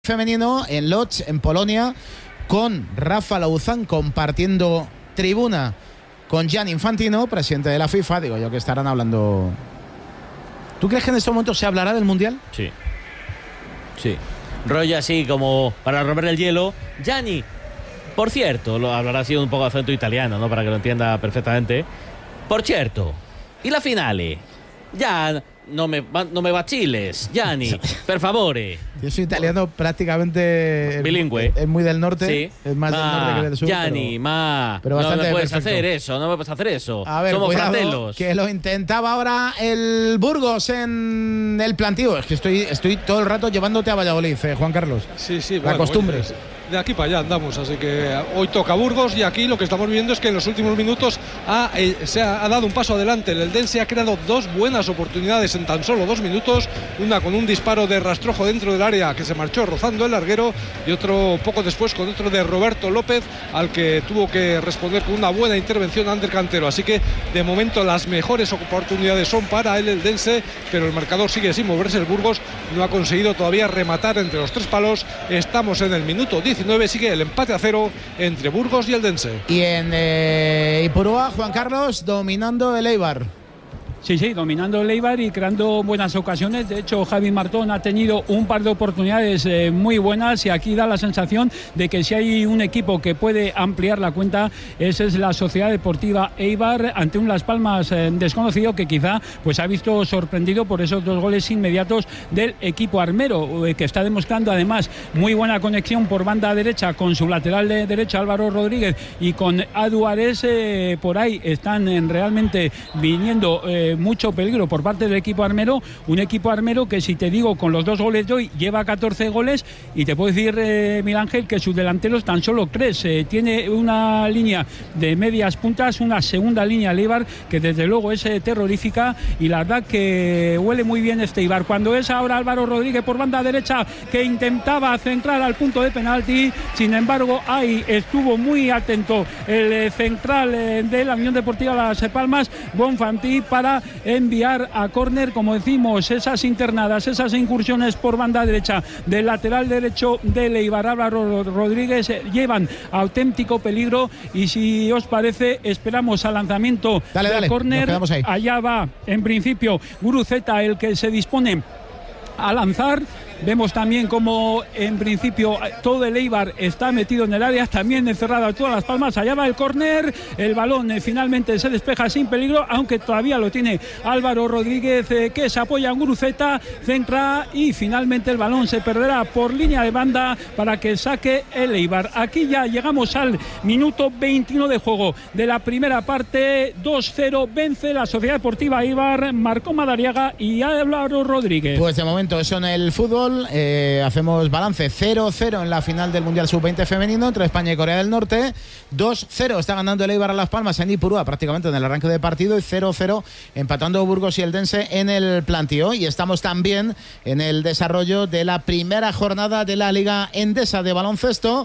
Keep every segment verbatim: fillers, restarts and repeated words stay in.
Femenino en Lodz, en Polonia, con Rafa Lauzán compartiendo tribuna con Gianni Infantino, presidente de la FIFA. Digo yo que estarán hablando. ¿Tú crees que en este momento se hablará del Mundial? Sí. Sí. Rollo así como para romper el hielo. Gianni, por cierto, lo hablará así un poco de acento italiano, ¿no? Para que lo entienda perfectamente. Por cierto, ¿y la finale? Ya no me, no me vaciles, Gianni, per favore. Yo soy italiano prácticamente bilingüe. Es, es muy del norte, sí. Es más ma, del norte que del sur. Gianni, pero, ma, pero bastante no me puedes perfecto. hacer eso, no me puedes hacer eso. A ver, somos cuidado, fratellos. Que lo intentaba ahora el Burgos en el plantío. Es que estoy, estoy todo el rato llevándote a Valladolid, eh, Juan Carlos. Sí, sí, la bueno, costumbre. Pues, de aquí para allá andamos, así que hoy toca Burgos y aquí lo que estamos viendo es que en los últimos minutos ha, eh, se ha, ha dado un paso adelante. El Eldense ha creado dos buenas oportunidades en tan solo dos minutos, una con un disparo de Rastrojo dentro del área que se marchó rozando el larguero y otro poco después con otro de Roberto López al que tuvo que responder con una buena intervención Ander Cantero. Así que de momento las mejores oportunidades son para el Eldense, pero el marcador sigue sin moverse. El Burgos no ha conseguido todavía rematar entre los tres palos. Estamos en el minuto diecinueve, sigue el empate a cero entre Burgos y Eldense. Y en eh, Ipurúa, Juan Carlos, dominando el Eibar. Sí, sí, dominando el Eibar y creando buenas ocasiones. De hecho, Javi Martón ha tenido un par de oportunidades eh, muy buenas y aquí da la sensación de que si hay un equipo que puede ampliar la cuenta, esa es la Sociedad Deportiva Eibar ante un Las Palmas eh, desconocido que quizá pues ha visto sorprendido por esos dos goles inmediatos del equipo armero, eh, que está demostrando además muy buena conexión por banda derecha con su lateral de derecha Álvaro Rodríguez y con Adu Ares. Eh, por ahí están eh, realmente viniendo eh, mucho peligro por parte del equipo armero, un equipo armero que, si te digo, con los dos goles de hoy lleva catorce goles, y te puedo decir, eh, Miguel Ángel, que sus delanteros tan solo tres. Eh, tiene una línea de medias puntas, una segunda línea el Eibar que desde luego es eh, terrorífica, y la verdad que huele muy bien este Eibar. Cuando es ahora Álvaro Rodríguez por banda derecha que intentaba centrar al punto de penalti, sin embargo ahí estuvo muy atento el eh, central eh, de la Unión Deportiva Las Palmas, Bonfanti, para enviar a córner, como decimos, esas internadas, esas incursiones por banda derecha del lateral derecho del Eibar, Álvaro Rodríguez, eh, llevan auténtico peligro. Y si os parece, esperamos al lanzamiento dale, del dale, córner. Allá va, en principio, Guruceta, el que se dispone a lanzar. Vemos también como en principio todo el Eibar está metido en el área, también encerrado todas Las Palmas. Allá va el córner, el balón eh, finalmente se despeja sin peligro, aunque todavía lo tiene Álvaro Rodríguez, eh, que se apoya en Guruceta, centra, y finalmente el balón se perderá por línea de banda para que saque el Eibar. Aquí ya llegamos al minuto veintiuno de juego de la primera parte. Dos cero vence la Sociedad Deportiva Eibar, marcó Madariaga y Álvaro Rodríguez. Pues de momento eso en el fútbol. Eh, hacemos balance: cero cero en la final del Mundial sub veinte femenino entre España y Corea del Norte. Dos cero está ganando el Eibar a Las Palmas en Ipurúa prácticamente en el arranque de partido, y cero cero empatando Burgos y Eldense en el plantío. Y estamos también en el desarrollo de la primera jornada de la Liga Endesa de baloncesto.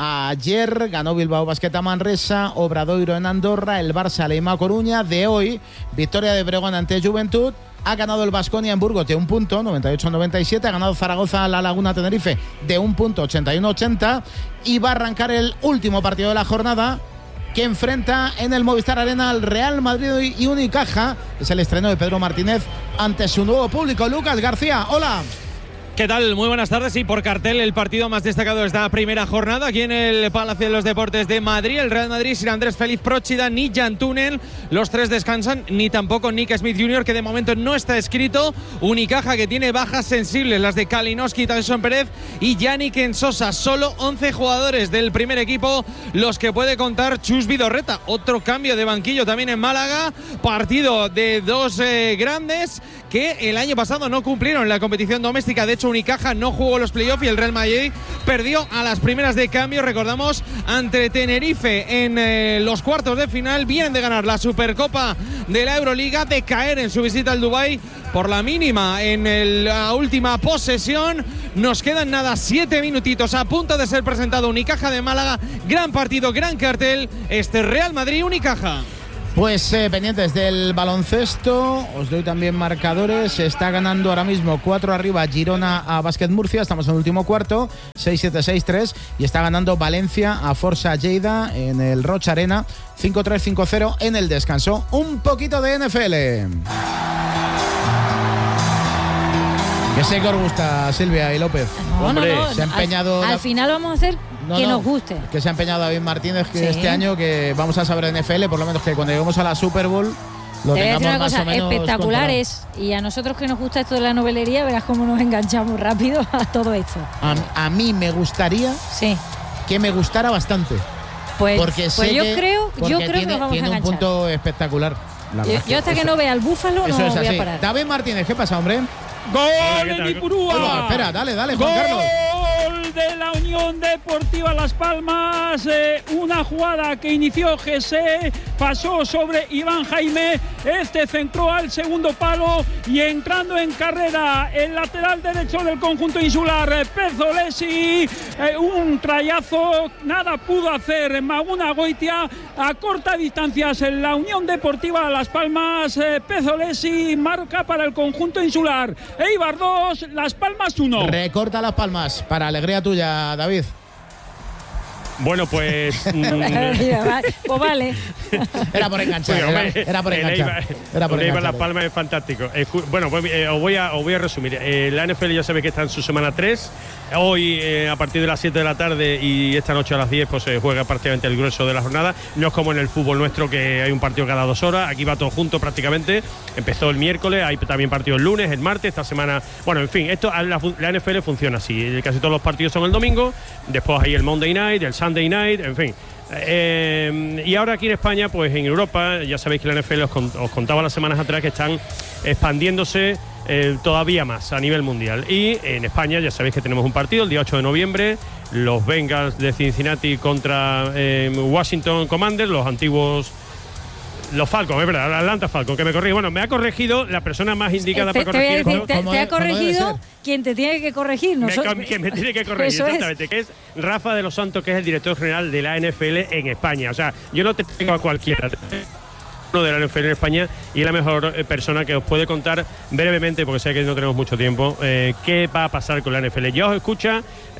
Ayer ganó Bilbao Basket a Manresa, Obradoiro en Andorra, el Barça Leima a Coruña. De hoy, victoria de Bregón ante Juventud. Ha ganado el Baskonia en Burgos de un punto, noventa y ocho a noventa y siete. Ha ganado Zaragoza a La Laguna Tenerife de un punto, ochenta y uno a ochenta. Y va a arrancar el último partido de la jornada, que enfrenta en el Movistar Arena al Real Madrid y Unicaja. Es el estreno de Pedro Martínez ante su nuevo público. Lucas García, hola. ¿Qué tal? Muy buenas tardes. Y por cartel, el partido más destacado de esta primera jornada aquí en el Palacio de los Deportes de Madrid. El Real Madrid sin Andrés Félix Próchida ni Jan Túnel. Los tres descansan, ni tampoco Nick Smith junior, que de momento no está escrito. Unicaja, que tiene bajas sensibles, las de Kalinowski, Tyson Pérez y Yannick Ensosa. Solo once jugadores del primer equipo los que puede contar Chus Vidorreta. Otro cambio de banquillo también en Málaga. Partido de dos eh, grandes que el año pasado no cumplieron en la competición doméstica. De hecho, Unicaja no jugó los playoffs y el Real Madrid perdió a las primeras de cambio, recordamos, ante Tenerife en eh, los cuartos de final. Vienen de ganar la Supercopa de la Euroliga, de caer en su visita al Dubái por la mínima en el, la última posesión. Nos quedan nada, siete minutitos, a punto de ser presentado Unicaja de Málaga. Gran partido, gran cartel, este Real Madrid-Unicaja. Pues eh, pendientes del baloncesto, os doy también marcadores. Se está ganando ahora mismo cuatro arriba Girona a Básquet Murcia, estamos en el último cuarto, seis siete seis tres, y está ganando Valencia a Forza Lleida en el Rocha Arena, cinco tres cinco cero en el descanso. Un poquito de N F L. Que sé que os gusta, Silvia y López. No, Hombre, no, no. se ha empeñado Al, la... al final vamos a hacer No, que no, nos guste. Que se ha empeñado David Martínez que Sí. este año que vamos a saber N F L, por lo menos que cuando lleguemos a la Super Bowl lo Te voy a tengamos decir una más cosa, o menos espectaculares. Y a nosotros que nos gusta esto de la novelería, verás cómo nos enganchamos rápido a todo esto. controlado. A, a mí me gustaría Sí. que me gustara bastante. Pues, Porque pues sé yo que, creo, porque yo creo tiene, que nos vamos tiene a un enganchar. punto espectacular. La Yo, verdad yo hasta eso- que no vea al búfalo eso no es voy así. a parar. David Martínez, ¿qué pasa, hombre? ¡Gol ¿qué de tal? Ipurúa! Bueno, espera, dale, dale, Juan Carlos. Gol de la Unión Deportiva Las Palmas. Eh, una jugada que inició José, pasó sobre Iván Jaime. Este centró al segundo palo y entrando en carrera el lateral derecho del conjunto insular, eh, Pezzolesi. Eh, un trayazo, nada pudo hacer Maguna Goitia. A corta distancia en la Unión Deportiva Las Palmas. Eh, Pezzolesi marca para el conjunto insular. Eibar dos, Las Palmas uno. Recorta Las Palmas, para alegría tuya, David. Bueno, pues. mm, Pues vale. Era por enganchar, Pues, era, hombre, era por el enganchar. Eibar- Era por el Eibar enganchar. Las Palmas es fantástico. Escu- Bueno, pues eh, os, voy a, os voy a resumir. Eh, la N F L ya sabéis que está en su semana tres. Hoy, eh, a partir de las siete de la tarde y esta noche a las diez, pues se juega prácticamente el grueso de la jornada. No es como en el fútbol nuestro, que hay un partido cada dos horas. Aquí va todo junto prácticamente. Empezó el miércoles, hay también partido el lunes, el martes, esta semana. Bueno, en fin, esto la, la N F L funciona así. Casi todos los partidos son el domingo. Después hay el Monday Night, el Sunday Night, en fin. Eh, y ahora aquí en España, pues en Europa, ya sabéis que la N F L os, con, os contaba las semanas atrás que están expandiéndose eh, todavía más a nivel mundial. Y en España ya sabéis que tenemos un partido el día ocho de noviembre, los Bengals de Cincinnati contra eh, Washington Commanders, los antiguos... Los Falcons, es verdad, Atlanta Falcons, que me corrige. Bueno, me ha corregido la persona más indicada Te, para te voy a corregir decir, esto. te, como te de- ha como debe corregido ser. quien te tiene que corregir. Me Nosotros- com- que me tiene que corregir, Eso es. exactamente, que es Rafa de los Santos, que es el director general de la N F L en España. O sea, yo no te tengo a cualquiera, uno de la N F L en España, y es la mejor eh, persona que os puede contar brevemente, porque sé que no tenemos mucho tiempo, eh, qué va a pasar con la N F L. Ya os escucha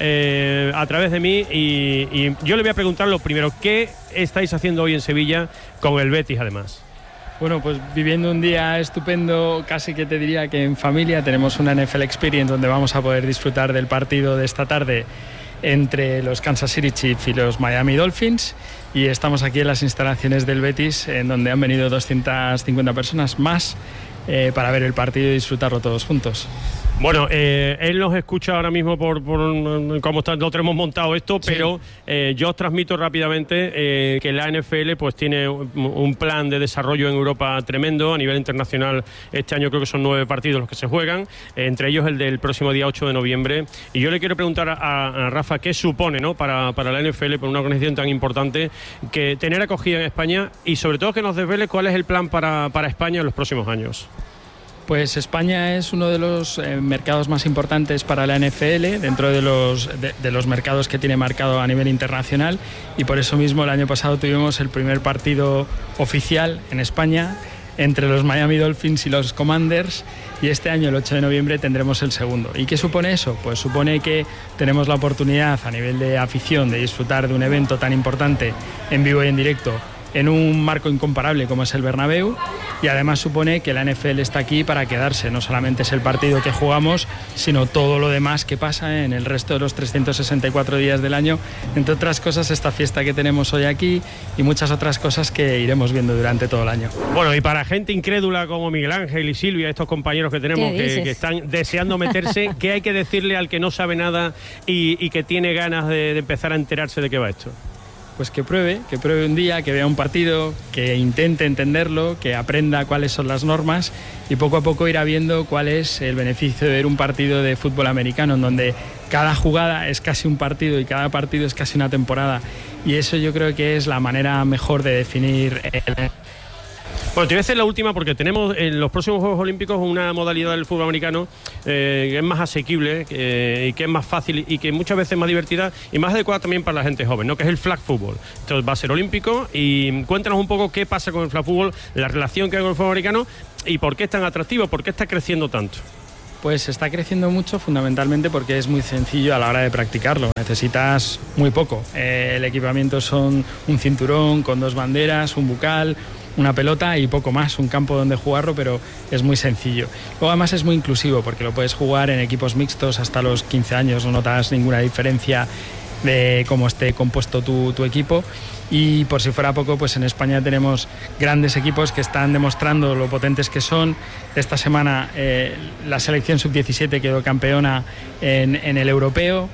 eh, a través de mí y, y yo le voy a preguntar lo primero, ¿qué estáis haciendo hoy en Sevilla con el Betis además? Bueno, pues viviendo un día estupendo, casi que te diría que en familia. Tenemos una N F L Experience donde vamos a poder disfrutar del partido de esta tarde entre los Kansas City Chiefs y los Miami Dolphins, y estamos aquí en las instalaciones del Betis, en donde han venido doscientas cincuenta personas más eh, para ver el partido y disfrutarlo todos juntos. Bueno, eh, él nos escucha ahora mismo por, por um, cómo está, no tenemos montado esto, Sí. pero eh, yo os transmito rápidamente eh, que la N F L pues tiene un, un plan de desarrollo en Europa tremendo. A nivel internacional, este año creo que son nueve partidos los que se juegan, eh, entre ellos el del próximo día ocho de noviembre. Y yo le quiero preguntar a, a Rafa qué supone, ¿no?, para, para la N F L, por una organización tan importante, que tener acogida en España, y sobre todo que nos desvele cuál es el plan para, para España en los próximos años. Pues España es uno de los eh, mercados más importantes para la N F L, dentro de los, de, de los mercados que tiene marcado a nivel internacional, y por eso mismo el año pasado tuvimos el primer partido oficial en España entre los Miami Dolphins y los Commanders, y este año, el ocho de noviembre, tendremos el segundo. ¿Y qué supone eso? Pues supone que tenemos la oportunidad a nivel de afición de disfrutar de un evento tan importante en vivo y en directo, en un marco incomparable como es el Bernabéu, y además supone que la N F L está aquí para quedarse. No solamente es el partido que jugamos, sino todo lo demás que pasa en el resto de los trescientos sesenta y cuatro días del año, entre otras cosas esta fiesta que tenemos hoy aquí y muchas otras cosas que iremos viendo durante todo el año. Bueno, y para gente incrédula como Miguel Ángel y Silvia, estos compañeros que tenemos ¿Qué que, dices? que están deseando meterse, ¿qué hay que decirle al que no sabe nada y, y que tiene ganas de, de empezar a enterarse de qué va esto? Pues que pruebe, que pruebe un día, que vea un partido, que intente entenderlo, que aprenda cuáles son las normas, y poco a poco irá viendo cuál es el beneficio de ver un partido de fútbol americano, en donde cada jugada es casi un partido y cada partido es casi una temporada. Y eso yo creo que es la manera mejor de definir el... Bueno, te voy a hacer la última porque tenemos en los próximos Juegos Olímpicos una modalidad del fútbol americano eh, que es más asequible eh, y que es más fácil y que muchas veces es más divertida y más adecuada también para la gente joven, ¿no? Que es el flag football. Entonces va a ser olímpico y cuéntanos un poco qué pasa con el flag football, la relación que hay con el fútbol americano y por qué es tan atractivo, por qué está creciendo tanto. Pues está creciendo mucho fundamentalmente porque es muy sencillo a la hora de practicarlo. Necesitas muy poco. Eh, el equipamiento son un cinturón con dos banderas, un bucal, una pelota y poco más, un campo donde jugarlo, pero es muy sencillo. Luego además es muy inclusivo porque lo puedes jugar en equipos mixtos hasta los quince años, no notas ninguna diferencia de cómo esté compuesto tu, tu equipo. Y por si fuera poco, pues en España tenemos grandes equipos que están demostrando lo potentes que son. Esta semana eh, la selección sub diecisiete quedó campeona en, en el europeo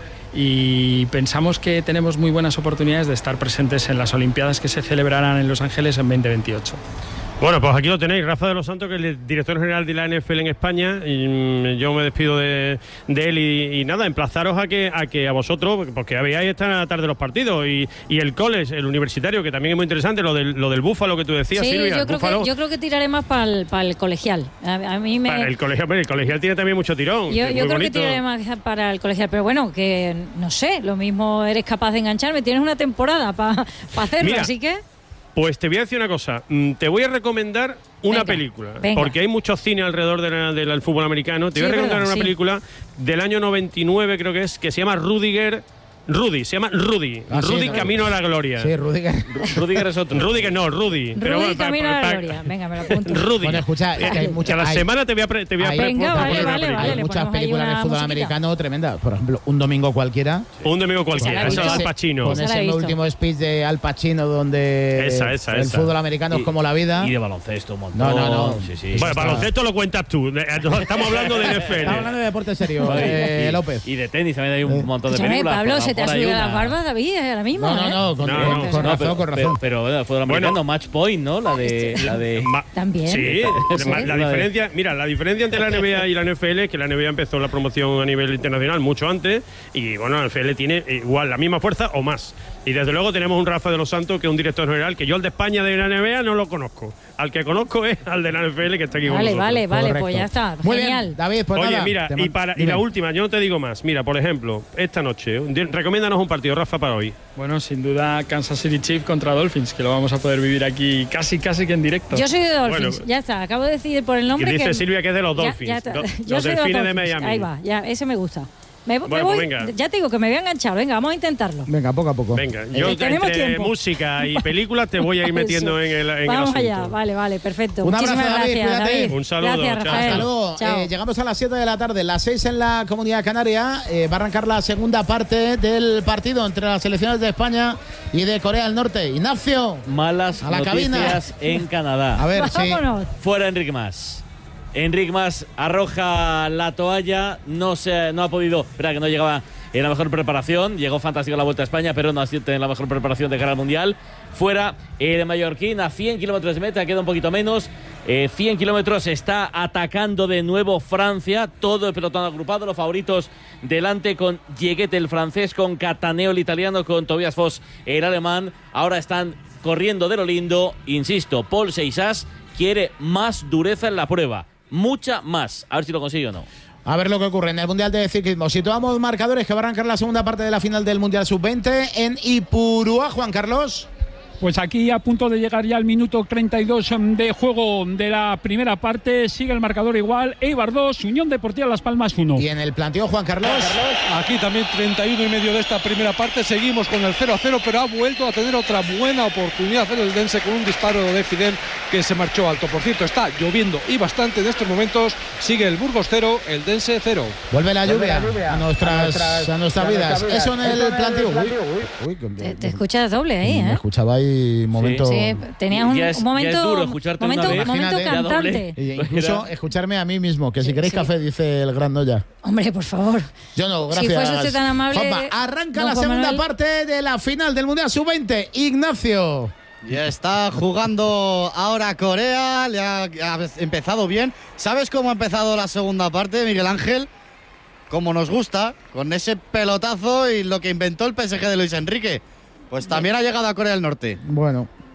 y pensamos que tenemos muy buenas oportunidades de estar presentes en las Olimpiadas que se celebrarán en Los Ángeles en veinte veintiocho. Bueno, pues aquí lo tenéis, Rafa de los Santos, que es el director general de la N F L en España, y yo me despido de, de él y, y nada, emplazaros a que a que a vosotros, porque veáis esta tarde los partidos y, y el college, el universitario, que también es muy interesante, lo del, lo del Búfalo que tú decías, sí, Silvia. Yo creo, que, yo creo que tiraré más para el, para el colegial. A, a mí me... Para el colegial, el colegial tiene también mucho tirón. Yo, yo creo bonito. que tiraré más para el colegial, pero bueno, que no sé, lo mismo eres capaz de engancharme, tienes una temporada para pa hacerlo, Mira, así que... Pues te voy a decir una cosa, te voy a recomendar una venga, película, venga. porque hay mucho cine alrededor de la, del fútbol americano. Te Sí, voy a recomendar verdad, una sí. película del año noventa y nueve, creo que es, que se llama Rudiger. Rudy, se llama Rudy. Ah, sí, Rudy no, Camino a la Gloria. Sí, Rudiger. Rudiger es otro. Rudiger no, Rudy. Rudy Camino a la Gloria. Venga, me lo apunto. Rudy. Bueno, escucha, es que hay muchas. a la hay- semana te voy a, pre, te voy a hay- pre- Venga, proponer vale, una vale, película. vale. hay le muchas ponemos ahí películas una de fútbol musiquita. americano tremendas. Por ejemplo, Un domingo cualquiera. Un domingo cualquiera. Esa la he Eso de visto. Al Pacino. Con Esa la he ese visto. último speech de Al Pacino donde Esa, esa, el esa. fútbol americano es como la vida. Y de baloncesto un montón. No, no, no. Sí, sí. Bueno, está- baloncesto lo cuentas tú. Estamos hablando de N F L. Estamos hablando de deporte serio, Vale, eh, y, López. Y de tenis también hay un Eh. montón de Escúchame, películas. Pablo, por se te ha favor, hay subido una. las barbas, David, ahora mismo, No, no, ¿eh? no, con, No, con- no. con No, razón, pero, con pero, razón. pero, bueno, fútbol Bueno. americano, Match Point, ¿no? La de. La de Ma- También. Sí, Sí. la, la diferencia, mira, la diferencia entre la N B A y la N F L es que la N B A empezó la promoción a nivel internacional mucho antes y bueno, la N F L tiene igual la misma fuerza o más. Y desde luego tenemos un Rafa de los Santos que es un director general que yo al de España de la N B A no lo conozco. Al que conozco es al de la N F L que está aquí con Vale, nosotros. vale, vale, Correcto. pues ya está. Muy Genial. bien, David, pues Oye, nada, mira, te y, man- para, y dime. la última, yo no te digo más. Mira, por ejemplo, esta noche, di- recomiéndanos un partido, Rafa, para hoy. Bueno, sin duda Kansas City Chiefs contra Dolphins, que lo vamos a poder vivir aquí casi casi que en directo. Yo soy de Dolphins, Bueno, ya está. Acabo de decir por el Y nombre dice que... Silvia que es de los Ya- Dolphins. ya está. do- Yo los soy de delfines los de Dolphins. Miami. Ahí va, ya, ese me gusta. Me, me Bueno, voy, pues venga. ya te digo que me voy a enganchar. Venga, vamos a intentarlo. Venga, poco a poco. Venga, yo Eh, tenemos entre tiempo. música y películas te voy a ir metiendo en el, en el Vamos asunto. allá, vale, vale, perfecto. Un abrazo, Muchísimas David, gracias, cuídate. David. Un saludo, Gracias, chao. Rafael. Hasta luego. Chao. Eh, llegamos a las siete de la tarde, las seis en la Comunidad Canaria. Eh, va a arrancar la segunda parte del partido entre las selecciones de España y de Corea del Norte. Ignacio, malas A la noticias en Canadá. a ver, sí. Vámonos. Fuera Enric Mas. Enric Mas arroja la toalla, no se no ha podido, espera que no llegaba en la mejor preparación, llegó fantástico a la Vuelta a España, pero no ha sido en la mejor preparación de cara al Mundial. Fuera el mallorquín a cien kilómetros de meta, queda un poquito menos. Eh, cien kilómetros, está atacando de nuevo Francia, todo el pelotón agrupado, los favoritos delante con Yeguet el francés, con Cataneo el italiano, con Tobias Foss el alemán. Ahora están corriendo de lo lindo, insisto, Paul Seixas quiere más dureza en la prueba, mucha más, a ver si lo consigue o no. A ver lo que ocurre en el Mundial de Ciclismo. Situamos marcadores que va a arrancar la segunda parte de la final del Mundial sub veinte en Ipurúa, Juan Carlos. Pues aquí a punto de llegar ya al minuto treinta y dos de juego de la primera parte. Sigue el marcador igual. Eibar dos, Unión Deportiva Las Palmas uno. Y en el planteo, Juan Carlos. Aquí también treinta y uno y medio de esta primera parte. Seguimos con el cero a cero, pero ha vuelto a tener otra buena oportunidad el Dense con un disparo de Fidel que se marchó alto. Por cierto, está lloviendo y bastante en estos momentos. Sigue el Burgos cero, el Dense cero. Vuelve la lluvia, Vuelve la lluvia a, nuestras, a nuestras- a nuestras a vidas. nuestras Eso en vidas. el Eso en el planteo. Uy, planteo. uy, que- Te, te escuchas doble ahí, Me ¿eh? escuchaba ahí momento. Sí, tenías un, Ya es- un ya momento, es duro escucharte momento, una vez. momento Imagínate, ya cantante. doble. E incluso Era- escucharme a mí mismo, que si queréis Sí. café, dice el gran Noya. Hombre, por favor. Yo no, Si gracias. fuese usted tan amable, Juanma, arranca don la Juan segunda Manuel. parte de la final del Mundial sub veinte. Ignacio. Ya está jugando ahora Corea, le ha, ha empezado bien. ¿Sabes cómo ha empezado la segunda parte, Miguel Ángel? Como nos gusta, con ese pelotazo y lo que inventó el P S G de Luis Enrique. Pues también ha llegado a Corea del Norte. Bueno,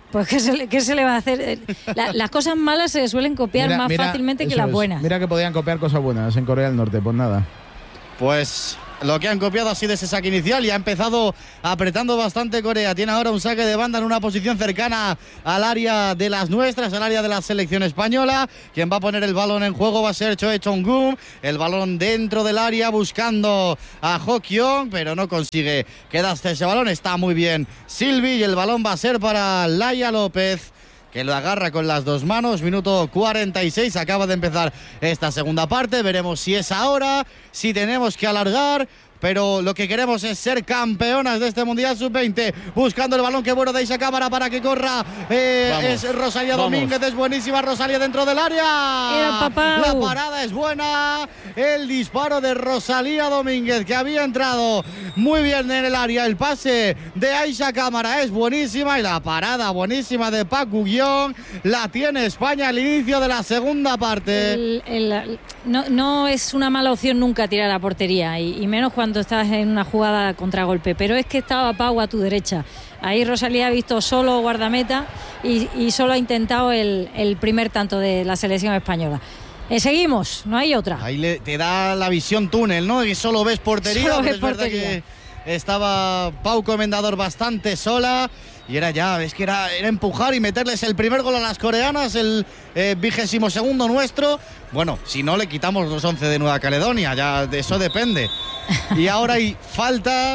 Pues ¿qué se, le, qué se le va a hacer? La, las cosas malas se suelen copiar mira, más mira, fácilmente que eso las es. buenas. Mira que podían copiar cosas buenas en Corea del Norte, pues nada. Pues lo que han copiado ha sido ese saque inicial y ha empezado apretando bastante Corea. Tiene ahora un saque de banda en una posición cercana al área de las nuestras, al área de la selección española. Quien va a poner el balón en juego va a ser Choe Chong-gun. El balón dentro del área buscando a Ho Kyung, pero no consigue quedarse ese balón. Está muy bien Silvi y el balón va a ser para Laia López, que lo agarra con las dos manos. Minuto cuarenta y seis, acaba de empezar esta segunda parte. Veremos si es ahora, si tenemos que alargar, pero lo que queremos es ser campeonas de este Mundial sub veinte. Buscando el balón, que bueno de esa cámara para que corra. Eh, es Rosalía vamos. Domínguez, es buenísima Rosalía dentro del área. Era papá. La parada es buena. El disparo de Rosalía Domínguez, que había entrado muy bien en el área. El pase de Aisha Cámara es buenísima y la parada buenísima de Park Gu-yeong. La tiene España al inicio de la segunda parte. El, el, no, no es una mala opción nunca tirar a portería y, y menos cuando estás en una jugada contragolpe, pero es que estaba Pau a tu derecha. Ahí Rosalía ha visto solo guardameta y, y solo ha intentado el, el primer tanto de la selección española. Eh, seguimos, no hay otra. Ahí le, te da la visión túnel, ¿no? Y solo ves portería. Solo ves es verdad portería. Que estaba Pau Comendador bastante sola. Y era ya, es que era, era empujar y meterles el primer gol a las coreanas, el vigésimo eh, segundo nuestro. Bueno, si no le quitamos los once de Nueva Caledonia, ya de eso depende. Y ahora hay falta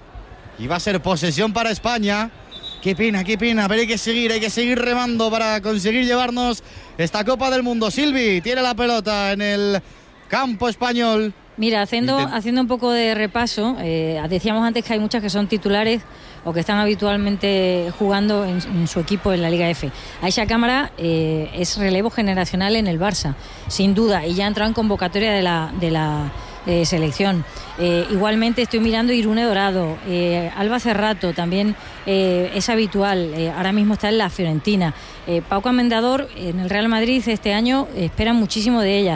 y va a ser posesión para España. Qué pena, qué pena, pero hay que seguir, hay que seguir remando para conseguir llevarnos esta Copa del Mundo. Silvi tiene la pelota en el campo español. Mira, haciendo, Intent- haciendo un poco de repaso, eh, decíamos antes que hay muchas que son titulares o que están habitualmente jugando en, en su equipo en la Liga F. Aisha Cámara eh, es relevo generacional en el Barça, sin duda, y ya ha entrado en convocatoria de la, de la eh, selección. Eh, igualmente estoy mirando Irune Dorado, eh, Alba Cerrato también eh, es habitual, eh, ahora mismo está en la Fiorentina. Eh, Pau Comendador en el Real Madrid este año eh, esperan muchísimo de ella.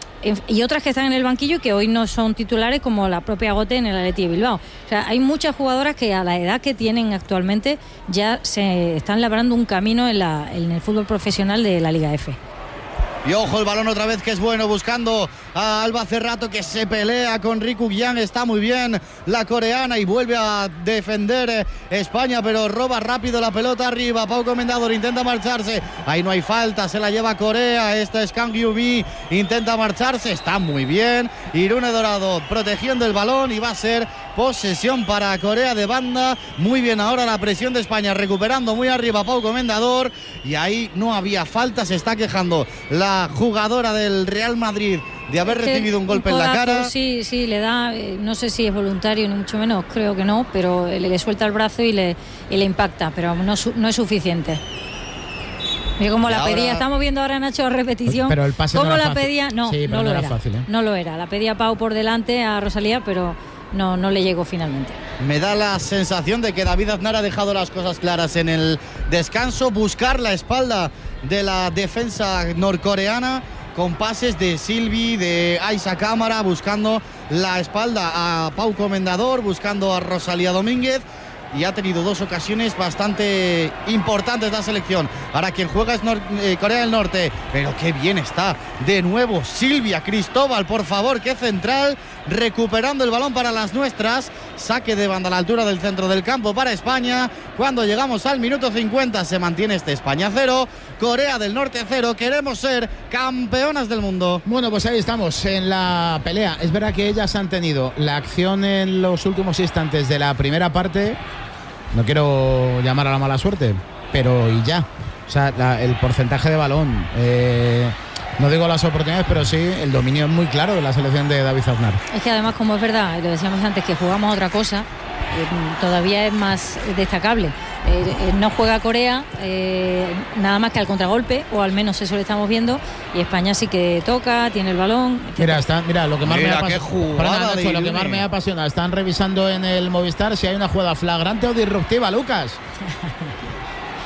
Y otras que están en el banquillo que hoy no son titulares, como la propia Gote en el Athletic de Bilbao. O sea, hay muchas jugadoras que a la edad que tienen actualmente ya se están labrando un camino en, la, en el fútbol profesional de la Liga F. Y ojo el balón otra vez, que es bueno, buscando a Alba Cerrato, que se pelea con Riku Yang. Está muy bien la coreana y vuelve a defender España, pero roba rápido la pelota arriba. Pau Comendador intenta marcharse, ahí no hay falta, se la lleva Corea. Esta es Kang Yu-mi, intenta marcharse, está muy bien. Irune Dorado protegiendo el balón y va a ser posesión para Corea de banda. Muy bien ahora la presión de España, recuperando muy arriba Pau Comendador, y ahí no había falta. Se está quejando la jugadora del Real Madrid de haber recibido un golpe un en la cara. Sí, sí, le da, eh, no sé si es voluntario ni mucho menos, creo que no, pero le, le suelta el brazo y le, y le impacta, pero no, no es suficiente. Mira cómo y la ahora... pedía, estamos viendo ahora, Nacho, la repetición. Pero el pase ¿Cómo no era la fácil. pedía? No, sí, no, no lo era era. Fácil, ¿eh? No lo era. La pedía Pau por delante a Rosalía, pero no, no le llegó finalmente. Me da la sensación de que David Aznar ha dejado las cosas claras en el descanso. Buscar la espalda de la defensa norcoreana, con pases de Silvi, de Aisha Cámara, buscando la espalda a Pau Comendador, buscando a Rosalía Domínguez. Y ha tenido dos ocasiones bastante importantes la selección. Ahora quien juega es Nor- eh, Corea del Norte. Pero qué bien está de nuevo Silvia Cristóbal, por favor, qué central, recuperando el balón para las nuestras. Saque de banda a la altura del centro del campo para España. Cuando llegamos al minuto cincuenta se mantiene este España cero, Corea del Norte cero. Queremos ser campeonas del mundo. Bueno, pues ahí estamos en la pelea. Es verdad que ellas han tenido la acción en los últimos instantes de la primera parte. No quiero llamar a la mala suerte, pero y ya. O sea, la, el porcentaje de balón, eh, no digo las oportunidades, pero sí el dominio es muy claro de la selección de David Aznar. Es que además, como es verdad, y lo decíamos antes, que jugamos a otra cosa, eh, todavía es más destacable. Eh, eh, no juega Corea eh, nada más que al contragolpe, o al menos eso lo estamos viendo, y España sí que toca, tiene el balón. Mira, está, mira, lo que más mira, me apasiona, Nacho, lo que más me apasiona, están revisando en el Movistar si hay una jugada flagrante o disruptiva, Lucas.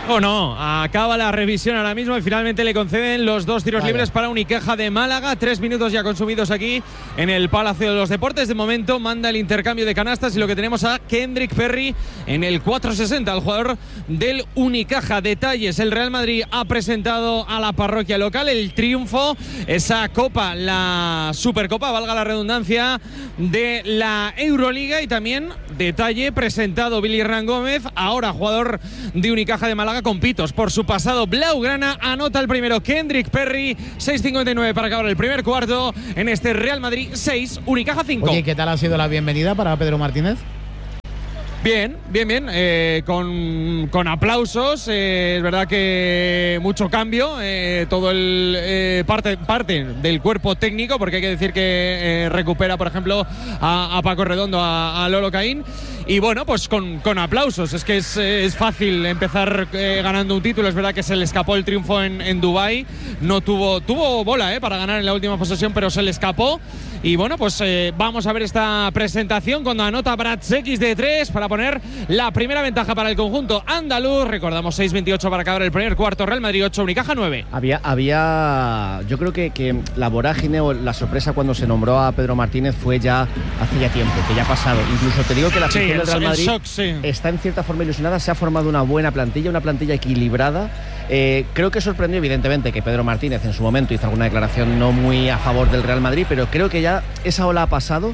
O no, acaba la revisión ahora mismo y finalmente le conceden los dos tiros Vaya. libres para Unicaja de Málaga. Tres minutos ya consumidos aquí en el Palacio de los Deportes. De momento manda el intercambio de canastas y lo que tenemos a Kendrick Perry en el cuatro sesenta, el jugador del Unicaja. Detalles, el Real Madrid ha presentado a la parroquia local el triunfo, esa copa, la Supercopa, valga la redundancia, de la Euroliga. Y también detalle presentado Billy Hernán Gómez, ahora jugador de Unicaja de Málaga, con pitos por su pasado blaugrana. Anota el primero Kendrick Perry, seis cincuenta y nueve para acabar el primer cuarto en este Real Madrid seis, Unicaja cinco. Oye, ¿qué tal ha sido la bienvenida para Pedro Martínez? Bien, bien, bien, eh, con, con aplausos, eh, es verdad que mucho cambio, eh, todo el eh, parte, parte del cuerpo técnico, porque hay que decir que eh, recupera, por ejemplo, a, a Paco Redondo, a, a Lolo Caín, y bueno, pues con, con aplausos. Es que es, es fácil empezar eh, ganando un título. Es verdad que se le escapó el triunfo en, en Dubái, no tuvo, tuvo bola eh, para ganar en la última posesión, pero se le escapó. Y bueno, pues eh, vamos a ver esta presentación cuando anota Brad Sekis de tres para poner la primera ventaja para el conjunto andaluz. Recordamos seis veintiocho para acabar el primer cuarto, Real Madrid ocho, Unicaja nueve. Había, había yo creo que, que la vorágine o la sorpresa cuando se nombró a Pedro Martínez fue ya hace ya tiempo, que ya ha pasado. Incluso te digo que la afición Sí, del Real el Madrid shock, sí. está en cierta forma ilusionada, se ha formado una buena plantilla, una plantilla equilibrada. Eh, creo que sorprendió evidentemente que Pedro Martínez en su momento hizo alguna declaración no muy a favor del Real Madrid, pero creo que ya esa ola ha pasado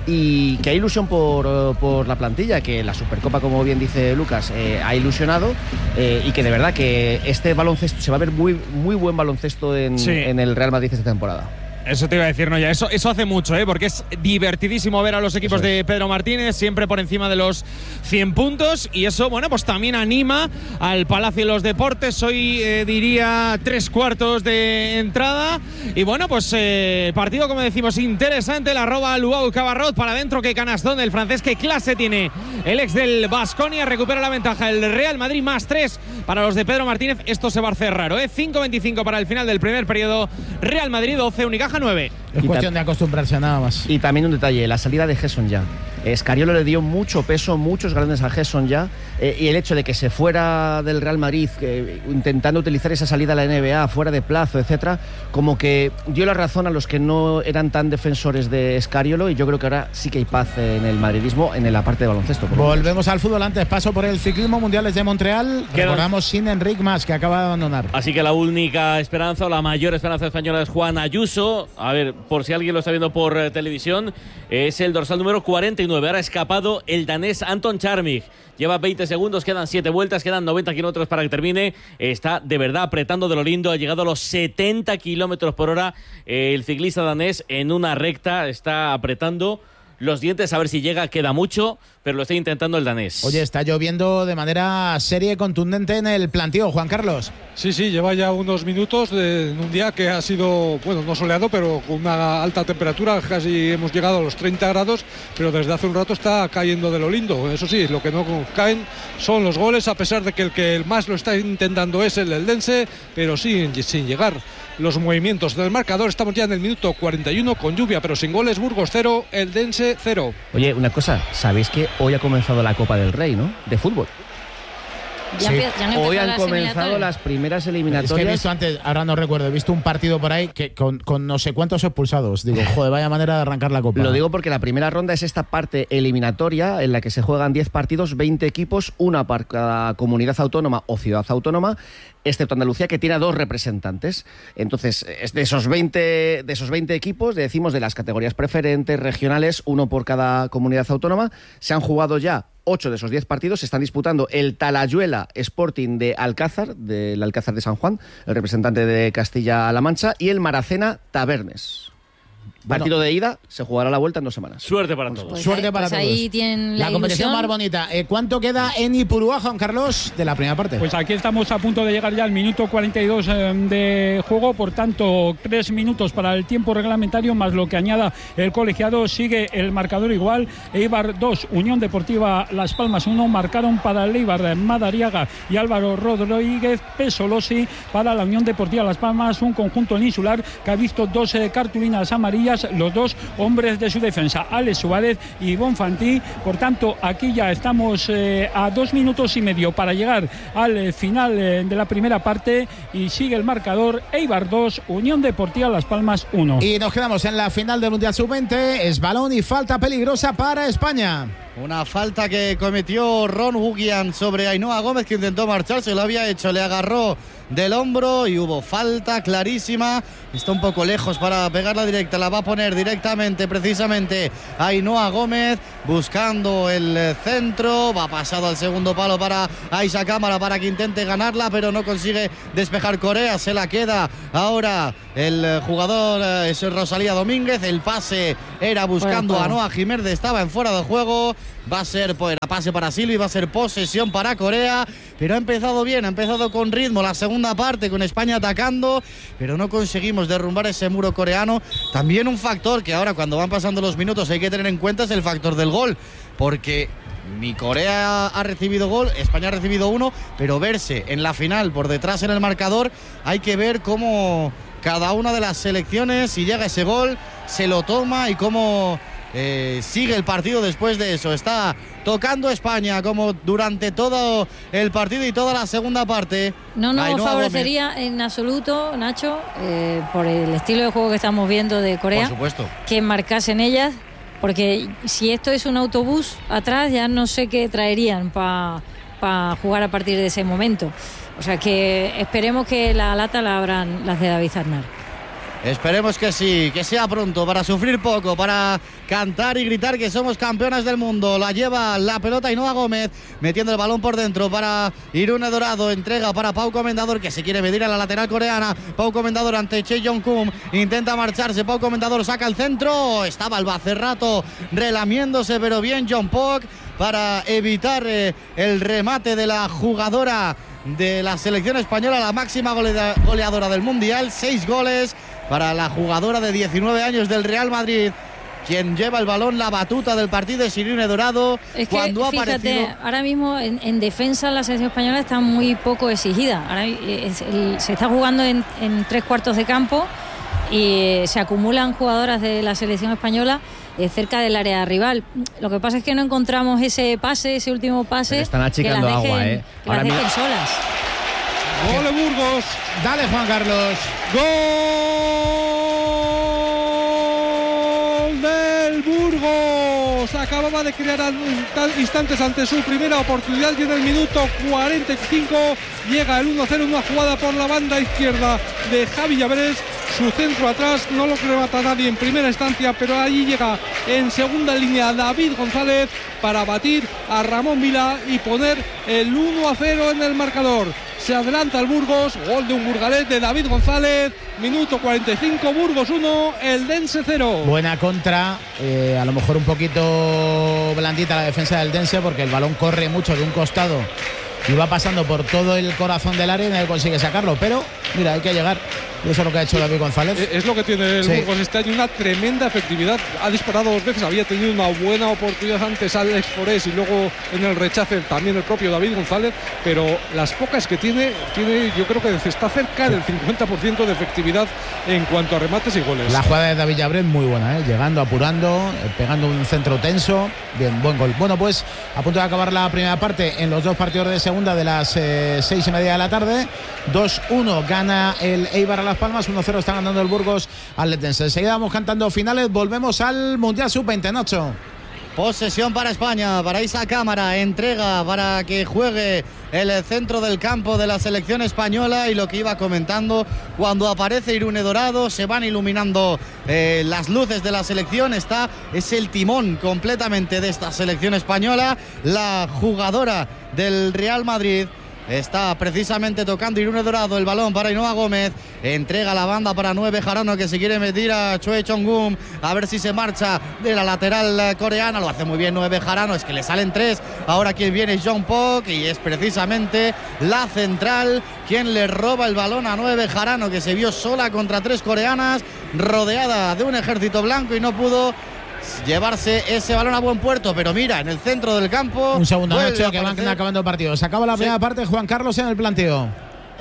y que hay ilusión por, por la plantilla, que la Supercopa, como bien dice Lucas, eh, ha ilusionado eh, y que de verdad que este baloncesto, se va a ver muy, muy buen baloncesto en, Sí. en el Real Madrid esta temporada. Eso te iba a decir, no, ya. Eso, eso hace mucho, ¿eh? Porque es divertidísimo ver a los equipos Eso es. de Pedro Martínez siempre por encima de los cien puntos. Y eso, bueno, pues también anima al Palacio de los Deportes. Hoy eh, diría tres cuartos de entrada. Y bueno, pues eh, partido, como decimos, interesante. La roba Luau Cabarrot para adentro. Qué canastón del francés. Qué clase tiene el ex del Baskonia. Recupera la ventaja el Real Madrid, más tres para los de Pedro Martínez. Esto se va a hacer raro, ¿eh? cinco veinticinco para el final del primer periodo. Real Madrid doce, Unicaja nueve. Es Y cuestión ta- de acostumbrarse nada más. Y también un detalle, la salida de Gerson ya. Scariolo le dio mucho peso, muchos galones a Gerson ya, eh, y el hecho de que se fuera del Real Madrid eh, intentando utilizar esa salida a la N B A fuera de plazo, etcétera, como que dio la razón a los que no eran tan defensores de Scariolo, y yo creo que ahora sí que hay paz en el madridismo en la parte de baloncesto. por lo menos. Volvemos al fútbol. Antes paso por el ciclismo mundiales de Montreal. Quedan- Recordamos sin Enric Mas, que acaba de abandonar. Así que la única esperanza o la mayor esperanza española es Juan Ayuso. A ver, por si alguien lo está viendo por eh, televisión, es el dorsal número cuarenta y nueve. Ahora ha escapado el danés Anton Charmig. Lleva veinte segundos, quedan siete vueltas, quedan noventa kilómetros para que termine. Está de verdad apretando de lo lindo. Ha llegado a los setenta kilómetros por hora eh, el ciclista danés en una recta. Está apretando los dientes a ver si llega. Queda mucho, pero lo está intentando el danés. Oye, está lloviendo de manera seria y contundente en el plantío, Juan Carlos. Sí, sí, lleva ya unos minutos de, en un día que ha sido, bueno, no soleado, pero con una alta temperatura, casi hemos llegado a los treinta grados, pero desde hace un rato está cayendo de lo lindo. Eso sí, lo que no caen son los goles, a pesar de que el que más lo está intentando es el Eldense, pero sin, sin llegar los movimientos del marcador. Estamos ya en el minuto cuarenta y uno con lluvia, pero sin goles. Burgos cero, Eldense cero. Oye, una cosa, sabéis que hoy ha comenzado la Copa del Rey, ¿no? De fútbol. Ya, Sí. empie- ya han Hoy empezado han las comenzado eliminatorias. las primeras Es que he eliminatorias. visto antes, ahora no recuerdo, he visto un partido por ahí que con, con no sé cuántos expulsados. Digo, joder, vaya manera de arrancar la Copa. Lo digo porque la primera ronda es esta parte eliminatoria en la que se juegan diez partidos, veinte equipos, una para cada comunidad autónoma o ciudad autónoma, excepto Andalucía, que tiene a dos representantes. Entonces, es de esos veinte, de esos veinte equipos, decimos de las categorías preferentes, regionales, uno por cada comunidad autónoma, se han jugado ya ocho de esos diez partidos. Se están disputando el Talayuela Sporting de Alcázar, del Alcázar de San Juan, el representante de Castilla-La Mancha, y el Maracena Tabernes. Bueno. Partido de ida, se jugará la vuelta en dos semanas. Suerte para todos. Pues Suerte ahí- para pues todos. ahí tienen la, La competición ilusión. más bonita. Eh, ¿Cuánto queda en Ipurúa, Juan Carlos, de la primera parte? Pues aquí estamos a punto de llegar ya al minuto cuarenta y dos eh, de juego, por tanto, tres minutos para el tiempo reglamentario, más lo que añada el colegiado. Sigue el marcador igual. Eibar dos, Unión Deportiva Las Palmas uno. Marcaron para el Eibar Madariaga y Álvaro Rodríguez. Pesolosi para la Unión Deportiva Las Palmas, un conjunto insular que ha visto dos eh, cartulinas amarillas más los dos hombres de su defensa, Alex Suárez y Bonfanti. Por tanto, aquí ya estamos eh, a dos minutos y medio para llegar al eh, final eh, de la primera parte y sigue el marcador: Eibar dos, Unión Deportiva Las Palmas uno. Y nos quedamos en la final del Mundial sub veinte. Es balón y falta peligrosa para España. Una falta que cometió Ron Hugian sobre Ainhoa Gómez, que intentó marcharse, lo había hecho, le agarró del hombro y hubo falta clarísima. Está un poco lejos para pegarla directa, la va a poner directamente precisamente Ainhoa Gómez, buscando el centro, va pasado al segundo palo para Aixa Cámara para que intente ganarla, pero no consigue despejar Corea, se la queda ahora el jugador, es Rosalía Domínguez. El pase era buscando bueno, bueno. a Noa Jiménez, estaba en fuera de juego. Va a ser pues, pase para Silvi, va a ser posesión para Corea, pero ha empezado bien, ha empezado con ritmo la segunda parte, con España atacando, pero no conseguimos derrumbar ese muro coreano. También un factor que ahora, cuando van pasando los minutos, hay que tener en cuenta es el factor del gol, porque ni Corea ha recibido gol, España ha recibido uno, pero verse en la final por detrás en el marcador, hay que ver cómo cada una de las selecciones, si llega ese gol, se lo toma y cómo Eh, sigue el partido después de eso. Está tocando España como durante todo el partido y toda la segunda parte. No nos Ainhoa favorecería Gómez. en absoluto, Nacho, eh, por el estilo de juego que estamos viendo de Corea, por supuesto, que marcasen ellas, porque si esto es un autobús atrás, ya no sé qué traerían para pa jugar a partir de ese momento. O sea que esperemos que la lata la abran las de David Aznar. Esperemos que sí, que sea pronto, para sufrir poco, para cantar y gritar que somos campeonas del mundo. La lleva la pelota Ainhoa Gómez, metiendo el balón por dentro para Irune Dorado, entrega para Pau Comendador, que se quiere medir a la lateral coreana. Pau Comendador ante Che Jong-kum, intenta marcharse, Pau Comendador saca el centro, estaba el Bacerrato relamiéndose, pero bien John Pok para evitar eh, el remate de la jugadora de la selección española, la máxima golea- goleadora del Mundial. Seis goles para la jugadora de diecinueve años del Real Madrid. Quien lleva el balón, la batuta del partido es Irune Dorado. Es que, cuando ha fíjate, aparecido... ahora mismo en, en defensa la selección española está muy poco exigida. Ahora es el, se está jugando en, en tres cuartos de campo y se acumulan jugadoras de la selección española eh, cerca del área rival. Lo que pasa es que no encontramos ese pase, ese último pase. Pero están achicando que las dejen, agua, ¿eh? que Ahora las dejen mismo... solas. Gol de Burgos. Dale, Juan Carlos. Gol del Burgos. Acababa de crear instantes ante su primera oportunidad y en el minuto cuarenta y cinco llega el uno cero, una jugada por la banda izquierda de Javi Llaveres. Su centro atrás no lo remata nadie en primera instancia, pero allí llega en segunda línea David González para batir a Ramón Vila y poner el uno a cero en el marcador. Se adelanta el Burgos, gol de un burgalés de David González, minuto cuarenta y cinco, Burgos uno, Eldense cero. Buena contra, eh, a lo mejor un poquito blandita la defensa del Dense, porque el balón corre mucho de un costado y va pasando por todo el corazón del área y nadie consigue sacarlo, pero mira, hay que llegar. Y eso es lo que ha hecho David González. Es lo que tiene el sí. Burgos este año, una tremenda efectividad. Ha disparado dos veces, había tenido una buena oportunidad antes Alex Forés y luego en el rechace también el propio David González, pero las pocas que tiene, tiene yo creo que está cerca del cincuenta por ciento de efectividad en cuanto a remates y goles. La jugada de David Llaveres muy buena, ¿eh? Llegando, apurando, pegando un centro tenso. Bien, buen gol. Bueno, pues a punto de acabar la primera parte en los dos partidos de segunda de las eh, seis y media de la tarde. dos uno gana el Eibar a Las Palmas, uno cero está ganando el Burgos al Letense. Enseguida vamos cantando finales, volvemos al Mundial sub veinte, Nacho. Posesión para España, para Aixa Cámara, entrega para que juegue el centro del campo de la selección española. Y lo que iba comentando, cuando aparece Irune Dorado se van iluminando eh, las luces de la selección. Está, es el timón completamente de esta selección española, la jugadora del Real Madrid. Está precisamente tocando Irune Dorado el balón para Ainhoa Gómez. Entrega la banda para Nueve Jarano, que se quiere meter a Choi Chong-gun. A ver si se marcha de la lateral coreana. Lo hace muy bien Nueve Jarano. Es que le salen tres. Ahora quien viene es John Pok. Y es precisamente la central quien le roba el balón a Nueve Jarano, que se vio sola contra tres coreanas, rodeada de un ejército blanco y no pudo llevarse ese balón a buen puerto. Pero mira, en el centro del campo. Un segundo, Nacho, que van acabando el partido. Se acaba la primera sí. parte, Juan Carlos en el planteo.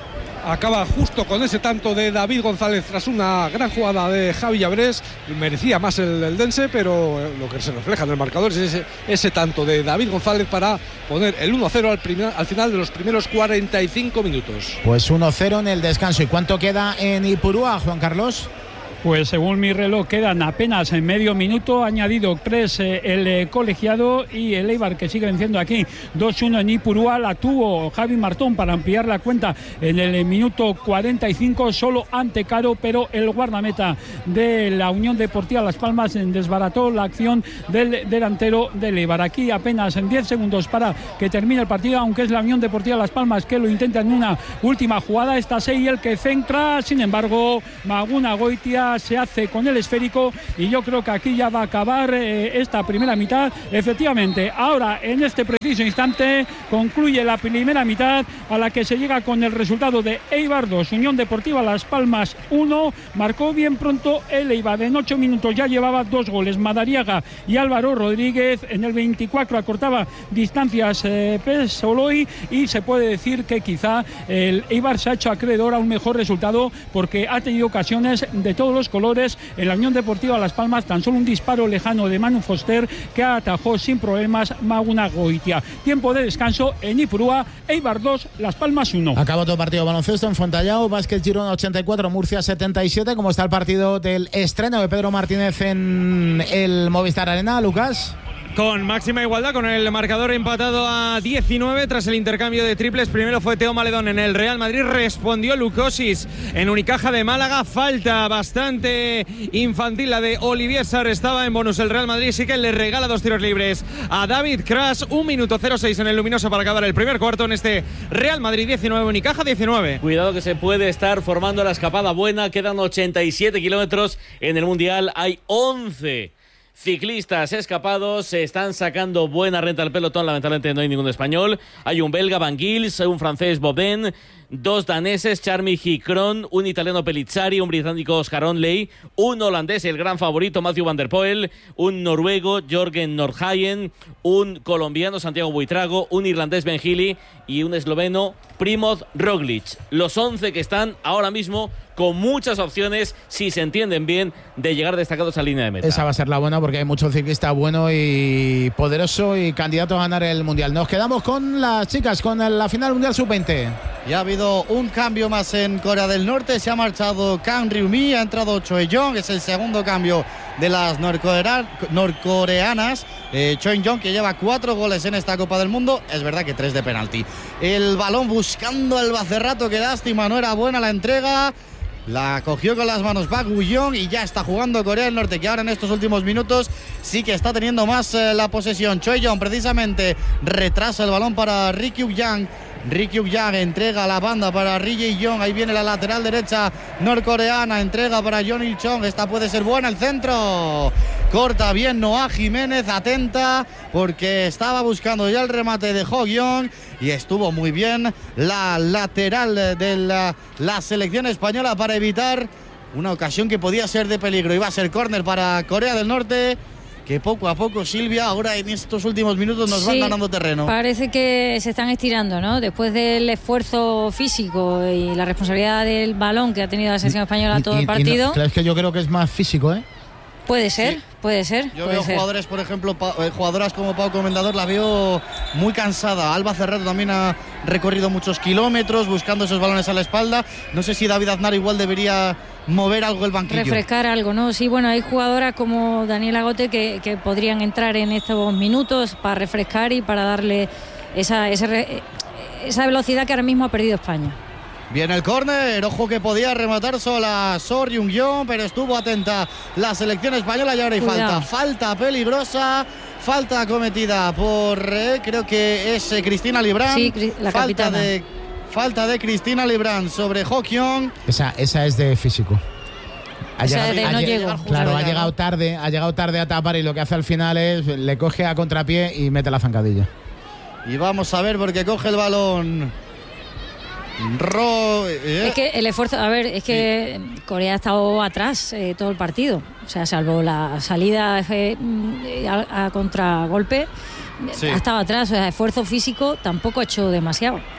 acaba justo con ese tanto de David González tras una gran jugada de Javi Llabrés. Merecía más el, el Dense, pero lo que se refleja en el marcador es ese, ese tanto de David González para poner el uno cero al, primer, al final de los primeros cuarenta y cinco minutos. Pues uno cero en el descanso. ¿Y cuánto queda en Ipurúa, Juan Carlos? Pues según mi reloj quedan apenas en medio minuto, ha añadido tres eh, el eh, colegiado y el Eibar, que sigue venciendo aquí dos uno en Ipurúa. La tuvo Javi Martón para ampliar la cuenta en el minuto cuarenta y cinco, solo ante Caro, pero el guardameta de la Unión Deportiva Las Palmas desbarató la acción del delantero del Eibar. Aquí apenas en diez segundos para que termine el partido, aunque es la Unión Deportiva Las Palmas que lo intenta en una última jugada. Está Sey que centra, sin embargo Maguna Goitia se hace con el esférico y yo creo que aquí ya va a acabar eh, esta primera mitad. Efectivamente, ahora en este preciso instante concluye la primera mitad, a la que se llega con el resultado de Eibar dos, Unión Deportiva Las Palmas uno. Marcó bien pronto el Eibar, en ocho minutos ya llevaba dos goles, Madariaga y Álvaro Rodríguez. En el veinticuatro acortaba distancias eh, Pesoloy, y se puede decir que quizá el Eibar se ha hecho acreedor a un mejor resultado, porque ha tenido ocasiones de todos los colores. En la Unión Deportiva Las Palmas tan solo un disparo lejano de Manu Foster que atajó sin problemas Maguna Goitia. Tiempo de descanso en Ipurúa, Eibar dos, Las Palmas uno. Acabó todo partido baloncesto en Fontallao, Básquet Girona ochenta y cuatro, Murcia setenta y siete. ¿Cómo está el partido del estreno de Pedro Martínez en el Movistar Arena, Lucas? Con máxima igualdad, con el marcador empatado a diecinueve tras el intercambio de triples. Primero fue Teo Maledón en el Real Madrid, respondió Lucosis en Unicaja de Málaga. Falta bastante infantil la de Olivier Sarr, estaba en bonus el Real Madrid, sí que le regala dos tiros libres a David Crash. Un minuto cero seis en el luminoso para acabar el primer cuarto en este Real Madrid diecinueve, Unicaja diecinueve. Cuidado que se puede estar formando la escapada buena, quedan ochenta y siete kilómetros en el Mundial, hay once ciclistas escapados, se están sacando buena renta al pelotón. Lamentablemente no hay ningún español. Hay un belga, Van Gils, un francés, Boden, dos daneses, Charmy Gicron, un italiano, Pellizzari, un británico, Oscar Onley, un holandés, el gran favorito, Matthew van der Poel, un noruego, Jorgen Nordhagen, un colombiano, Santiago Buitrago, un irlandés, Ben Healy, y un esloveno, Primoz Roglic. Los once que están ahora mismo con muchas opciones, si se entienden bien, de llegar destacados a línea de meta. Esa va a ser la buena, porque hay mucho ciclista bueno y poderoso y candidato a ganar el Mundial. Nos quedamos con las chicas, con la final Mundial sub veinte. Ya ha habido un cambio más en Corea del Norte. Se ha marchado Kang Ryumi, ha entrado Choi Jong, es el segundo cambio de las norcorea- norcoreanas. eh, Choi Jong, que lleva cuatro goles en esta Copa del Mundo, es verdad que tres de penalti. El balón buscando el Bacerrato, que lástima, no era buena la entrega. La cogió con las manos Park Woo-young y ya está jugando Corea del Norte, que ahora en estos últimos minutos sí que está teniendo más eh, la posesión. Choi Jong precisamente retrasa el balón para Ri Kyuk-yang. Ri Kyuk-yang entrega la banda para Ri Jae-yong. Ahí viene la lateral derecha norcoreana. Entrega para Yeon Il-chong. Esta puede ser buena. El centro. Corta bien Noah Jiménez. Atenta porque estaba buscando ya el remate de Ho-gyong. Y estuvo muy bien la lateral de la, la selección española para evitar una ocasión que podía ser de peligro. Iba a ser córner para Corea del Norte, que poco a poco, Silvia, ahora en estos últimos minutos nos sí, van ganando terreno. Parece que se están estirando, ¿no? Después del esfuerzo físico y la responsabilidad del balón que ha tenido la selección española y, todo y, el partido. No, es que yo creo que es más físico, ¿eh? Puede ser, sí. puede ser. Yo puede veo ser. jugadores, por ejemplo, pa, eh, jugadoras como Pau Comendador, la veo muy cansada. Alba Cerrato también ha recorrido muchos kilómetros buscando esos balones a la espalda. No sé si David Aznar igual debería mover algo el banquillo. Refrescar algo, ¿no? Sí, bueno, hay jugadoras como Daniela Gote que, que podrían entrar en estos minutos para refrescar y para darle esa, ese, esa velocidad que ahora mismo ha perdido España. Viene el córner, ojo que podía rematar sola Sor Jung-yeon, pero estuvo atenta la selección española y ahora hay falta. Falta peligrosa, falta cometida por, eh, creo que es eh, Cristina Librán. Sí, la falta capitana. de Falta de Cristina Librán sobre Ho-kyung. Esa, esa es de físico. Ha llegado, de no llego. Claro, ha llegado tarde, ha llegado tarde a tapar y lo que hace al final es le coge a contrapié y mete la zancadilla. Y vamos a ver porque coge el balón. Ro, eh. Es que el esfuerzo, a ver, es que sí. Corea ha estado atrás eh, todo el partido, o sea, salvo la salida eh, a, a contragolpe, sí. ha estado atrás, o sea, esfuerzo físico tampoco ha hecho demasiado.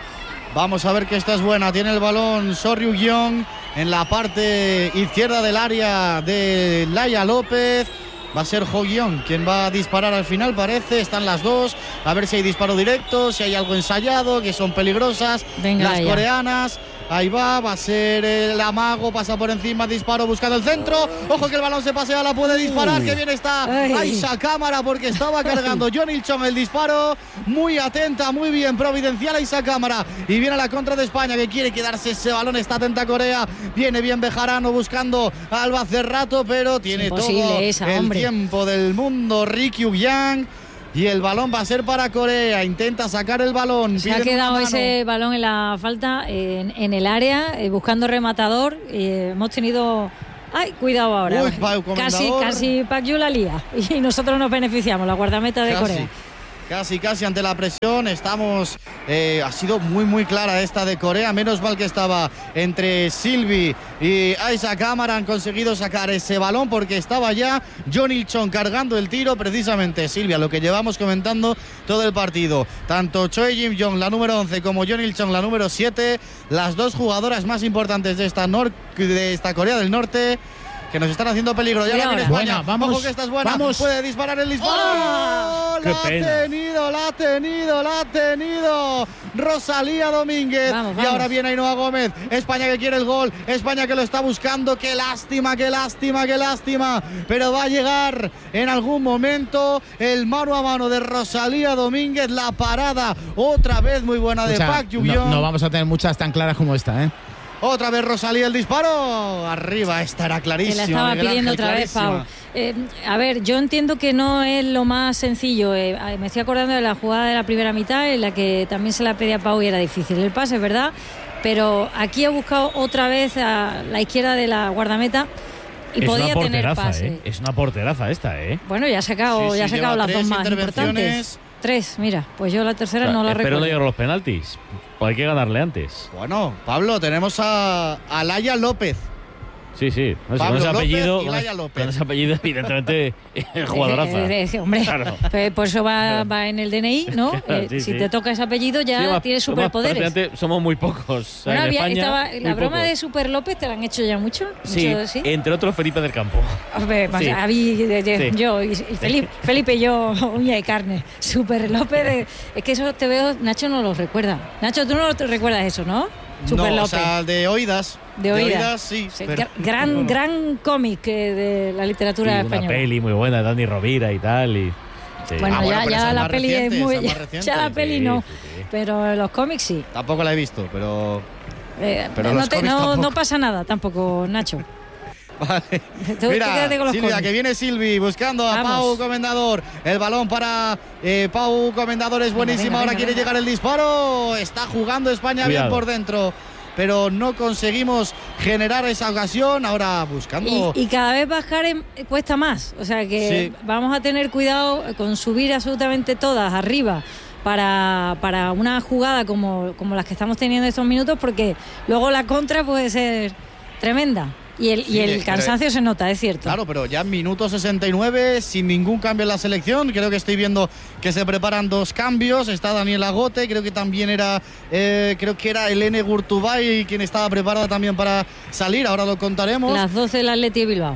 Vamos a ver que esta es buena. Tiene el balón So Ryuk-yeong en la parte izquierda del área de Laia López. Va a ser Ho-yeong quien va a disparar al final, parece. Están las dos. A ver si hay disparo directo, si hay algo ensayado, que son peligrosas. Venga, las ya. coreanas. Ahí va, va a ser el amago, pasa por encima, disparo buscando el centro. Ojo que el balón se pasea, la puede disparar. Uh. Que bien está Aisha Cámara porque estaba cargando John Il-chung el disparo. Muy atenta, muy bien, providencial Aisha Cámara. Y viene a la contra de España que quiere quedarse ese balón. Está atenta Corea. Viene bien Bejarano buscando a Alba Cerrato, pero tiene todo esa, el hombre. tiempo del mundo. Ri Kyung-yang. Y el balón va a ser para Corea. Intenta sacar el balón. Se ha quedado ese balón en la falta, en, en el área, eh, buscando rematador. Eh, hemos tenido... ¡Ay, cuidado ahora! Uy, casi, casi Pak Yu la lía. Y nosotros nos beneficiamos, la guardameta de casi. Corea. Casi, casi ante la presión. Estamos. Eh, ha sido muy, muy clara esta de Corea. Menos mal que estaba entre Silvi y Aisha Cámara. Han conseguido sacar ese balón porque estaba ya John Il-chung cargando el tiro. Precisamente, Silvia, lo que llevamos comentando todo el partido. Tanto Choi Jim-jong, la número once, como John Il-chung, la número siete. Las dos jugadoras más importantes de esta, nor- de esta Corea del Norte. Que nos están haciendo peligro. Ya la tiene España. Buena, vamos, Ojo que esta es buena. Vamos. Puede disparar el disparo. ¡Oh! La ha tenido, la ha tenido, la ha tenido Rosalía Domínguez. Vamos, y vamos. ahora viene Ainhoa Gómez. España que quiere el gol. España que lo está buscando. Qué lástima, qué lástima, qué lástima. Pero va a llegar en algún momento el mano a mano de Rosalía Domínguez. La parada otra vez muy buena de O sea, Pak Yu-yeong. no, no vamos a tener muchas tan claras como esta, ¿eh? Otra vez Rosalía el disparo. Arriba, esta era clarísima. Que la estaba Miguel pidiendo Ángel, otra vez, clarísima. Pau. Eh, a ver, yo entiendo que no es lo más sencillo. Eh, me estoy acordando de la jugada de la primera mitad en la que también se la pedía a Pau y era difícil el pase, ¿verdad? Pero aquí ha buscado otra vez a la izquierda de la guardameta y es podía una tener porteraza, pase. ¿eh? Es una porteraza esta, ¿eh? Bueno, ya ha sacado, Sí, ya ha sí, sacado lleva las dos tres más intervenciones. importantes. Tres, mira, pues yo la tercera Pero, no la espero recuerdo. no llegar a los penaltis. Pues hay que ganarle antes. Bueno, Pablo, tenemos a, a Laia López. Sí, sí. No sé, Pablo con ese López apellido, y Laia López. con ese apellido, evidentemente, es jugadoraza. Eh, eh, eh, hombre, Claro. pues por eso va, va en el D N I, ¿no? Claro, Eh, sí, si sí. te toca ese apellido ya Sí, más- tienes más superpoderes. prácticamente somos muy pocos. Bueno, en había- España, estaba, muy la broma pocos. de Super López te la han hecho ya mucho. Sí, mucho, ¿sí? entre otros Felipe del Campo. Hombre, más- sí. a mí, de- de- Sí. yo y, y Felipe, Felipe y yo, uña de carne. Super López, de- es que eso te veo, Nacho no lo recuerda. Nacho, tú no te recuerdas eso, ¿no? Super No, López. o sea, de oídas. de oídas. sí. Sí, pero- gra- gran, bueno. gran cómic eh, de la literatura Sí, española. una peli muy buena de Dani Rovira y tal. Y, sí. Bueno, Ah, bueno, ya, pero ya esa es la más peli reciente, es muy. esa es más Ya, reciente. ya la peli Sí, no. sí, sí. Pero los cómics sí. Tampoco la he visto, pero. Eh, Pero no, los te- cómics no, tampoco. no pasa nada tampoco, Nacho. Vale. Tú- tú Mira, quédate con los Silvia, cómics. que viene Silvi buscando a Vamos. Pau Comendador. El balón para eh, Pau Comendador es buenísimo. venga, Ahora venga, quiere venga. llegar el disparo. Está jugando España Cuidado. bien por dentro, pero no conseguimos generar esa ocasión. Ahora buscando. Y, y cada vez bajar en- cuesta más. O sea que Sí. vamos a tener cuidado con subir absolutamente todas arriba para, para una jugada como, como las que estamos teniendo estos minutos, porque luego la contra puede ser tremenda. Y el, Sí, y el pero- cansancio se nota, es cierto. Claro, pero ya en minuto sesenta y nueve, sin ningún cambio en la selección. Creo que estoy viendo que se preparan dos cambios. Está Daniel Agote, creo que también era, eh, creo que era Elene Gurtubay quien estaba preparada también para salir. Ahora lo contaremos. Las doce del Atleti de Bilbao.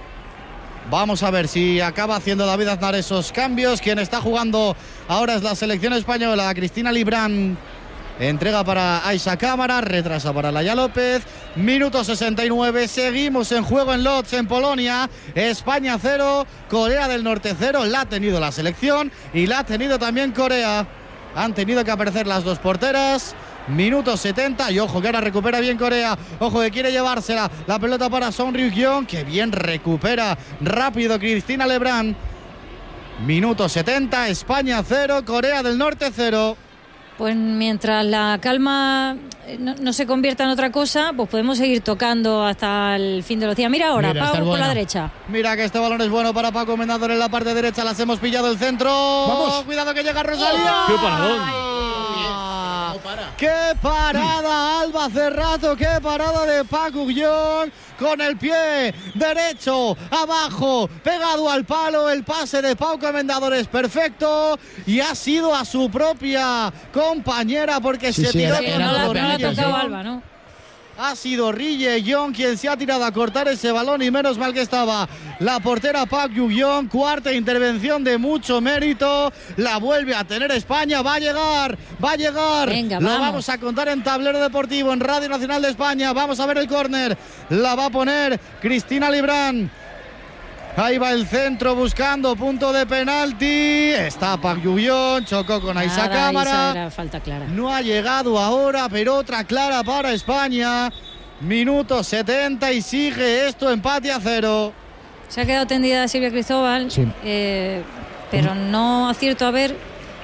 Vamos a ver si acaba haciendo David Aznar esos cambios. Quien está jugando ahora es la selección española. Cristina Librán entrega para Aisha Cámara, retrasa para Laia López. Minuto sesenta y nueve, seguimos en juego en Lodz, en Polonia. España cero, Corea del Norte cero. La ha tenido la selección y la ha tenido también Corea. Han tenido que aparecer las dos porteras. Minuto setenta y ojo que ahora recupera bien Corea. Ojo que quiere llevársela. La pelota para Son Ryuk-yeong, que bien recupera rápido Cristina Lebrán. Minuto setenta, España cero, Corea del Norte cero. Pues mientras la calma eh, no, no se convierta en otra cosa, pues podemos seguir tocando hasta el fin de los días. Mira ahora, Mira, esta Pau es por la buena. derecha. Mira que este balón es bueno para Paco Comendador en la parte derecha. Las hemos pillado el centro. Vamos. Cuidado que llega Rosalía. ¡Qué paradón! ¡Qué parada, Alba Cerrato! ¡Qué parada de Pak Yu-yeong! con el pie derecho, abajo, pegado al palo. El pase de Pau Comendador es perfecto y ha sido a su propia compañera porque Sí, se sí, tiró era- con era no, la, todo no la ha Rille tocado Young. Alba, ¿no? Ha sido Rille Young quien se ha tirado a cortar ese balón y menos mal que estaba la portera Park Yu-yeon. Cuarta intervención de mucho mérito. La vuelve a tener España. Va a llegar, va a llegar. Venga, Lo vamos. vamos a contar en Tablero Deportivo, en Radio Nacional de España. Vamos a ver el córner. La va a poner Cristina Librán. Ahí va el centro buscando punto de penalti. Está Park Yu-yeon, chocó con Aisa Nada, Cámara. esa era falta clara. No ha llegado ahora, pero otra clara para España. Minuto setenta y sigue esto empate a cero. Se ha quedado tendida Silvia Cristóbal, Sí. eh, pero no acierto a ver.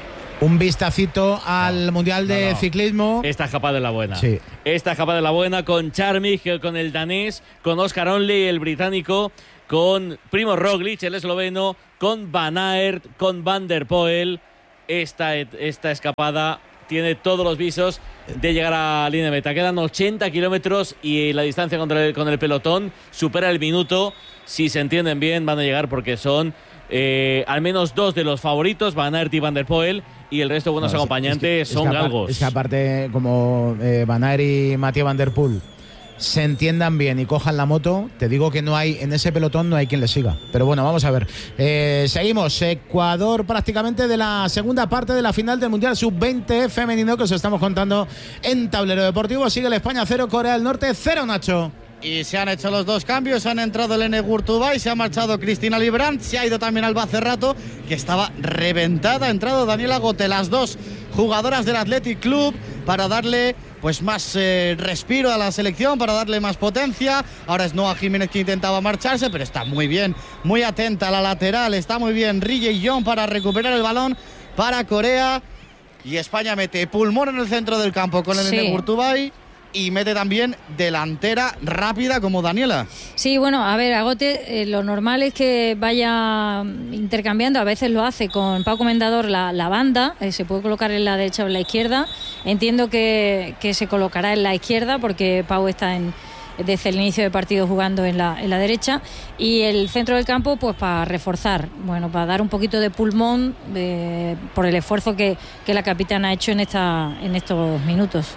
Un vistacito al Mundial de no, no. Ciclismo. Esta es capaz de la buena. Sí. Esta es capaz de la buena con Charmig, con el danés, con Oscar Onley, el británico, con Primo Roglic, el esloveno, con Van Aert, con Van der Poel. Esta, esta escapada tiene todos los visos de llegar a línea de meta. Quedan ochenta kilómetros y la distancia contra el, con el pelotón supera el minuto. Si se entienden bien, van a llegar porque son eh, al menos dos de los favoritos, Van Aert y Van der Poel, y el resto de buenos No, es- acompañantes es que- son es que apar- galgos. Es que aparte, como eh, Van Aert y Mathieu Van der Poel se entiendan bien y cojan la moto, te digo que no hay en ese pelotón no hay quien le siga. Pero bueno, vamos a ver. Eh, seguimos. Ecuador prácticamente de la segunda parte de la final del Mundial sub veinte femenino que os estamos contando en Tablero Deportivo. Sigue el España cero, Corea del Norte cero, Nacho. Y se han hecho los dos cambios, han entrado Lene Gurtubay, se ha marchado Cristina Librán, se ha ido también Alba Cerrato, que estaba reventada, ha entrado Daniela Gote, las dos jugadoras del Athletic Club, para darle pues más eh, respiro a la selección, para darle más potencia. Ahora es Noa Jiménez que intentaba marcharse, pero está muy bien, muy atenta a la lateral, está muy bien Rille Young para recuperar el balón para Corea. Y España mete pulmón en el centro del campo con Lene Sí. Gurtubay. Y mete también delantera rápida como Daniela. Sí, bueno, a ver, Agote, eh, lo normal es que vaya intercambiando, a veces lo hace con Pau Comendador la, la banda, eh, se puede colocar en la derecha o en la izquierda. Entiendo que, que se colocará en la izquierda porque Pau está en, desde el inicio del partido jugando en la, en la derecha, y el centro del campo pues para reforzar, bueno, para dar un poquito de pulmón eh, por el esfuerzo que, que la capitana ha hecho en, esta, en estos minutos.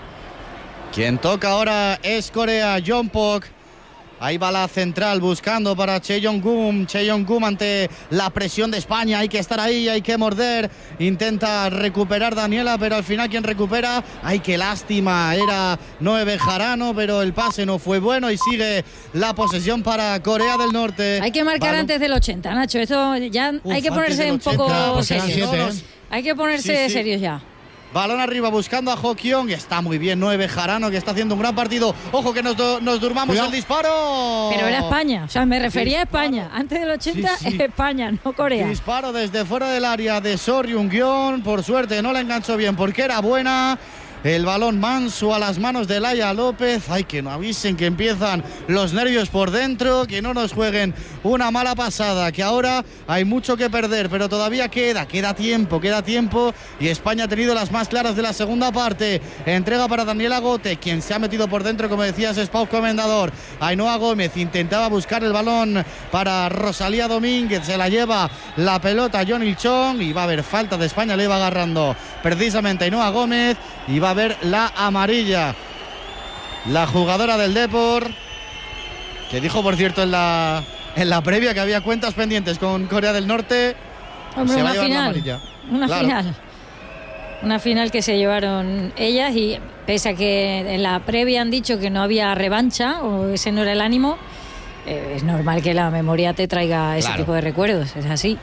Quien toca ahora es Corea, Jongpok. Ahí va la central buscando para Cheong-gum. Cheong-gum ante la presión de España. Hay que estar ahí, hay que morder. Intenta recuperar Daniela, pero al final quien recupera, ay, qué lástima. Era Noé Bejarano, pero el pase no fue bueno y sigue la posesión para Corea del Norte. Hay que marcar Balón- antes del ochenta, Nacho. Esto ya Uf, hay que antes ponerse del un poco ochenta, pues eran serios. siete, ¿eh? Hay que ponerse Sí, sí. serios ya. Balón arriba buscando a Hokyong. Está muy bien Noé Bejarano, que está haciendo un gran partido. Ojo que nos, do- nos durmamos Cuidado. el disparo. Pero era España, o sea, me refería a Disparo. España. Antes del ochenta Sí, sí. es España, no Corea. Disparo desde fuera del área de Sor Ryung-yeon. Por suerte no la enganchó bien porque era buena. El balón manso a las manos de Laia López. Ay, que no avisen que empiezan los nervios por dentro, que no nos jueguen una mala pasada, que ahora hay mucho que perder, pero todavía queda, queda tiempo, queda tiempo. Y España ha tenido las más claras de la segunda parte. Entrega para Daniela Gote, quien se ha metido por dentro, como decías, es Pau Comendador. Ainhoa Gómez intentaba buscar el balón para Rosalía Domínguez, se la lleva la pelota John Il-chong y va a haber falta de España, le iba agarrando precisamente Ainhoa Gómez y va a haber la amarilla. La jugadora del Depor, que dijo por cierto en la, en la previa que había cuentas pendientes con Corea del Norte. Hombre, se va una a llevar la final. amarilla. Una Claro. final. Una final que se llevaron ellas, y pese a que en la previa han dicho que no había revancha o ese no era el ánimo, eh, es normal que la memoria te traiga ese Claro. tipo de recuerdos, es así.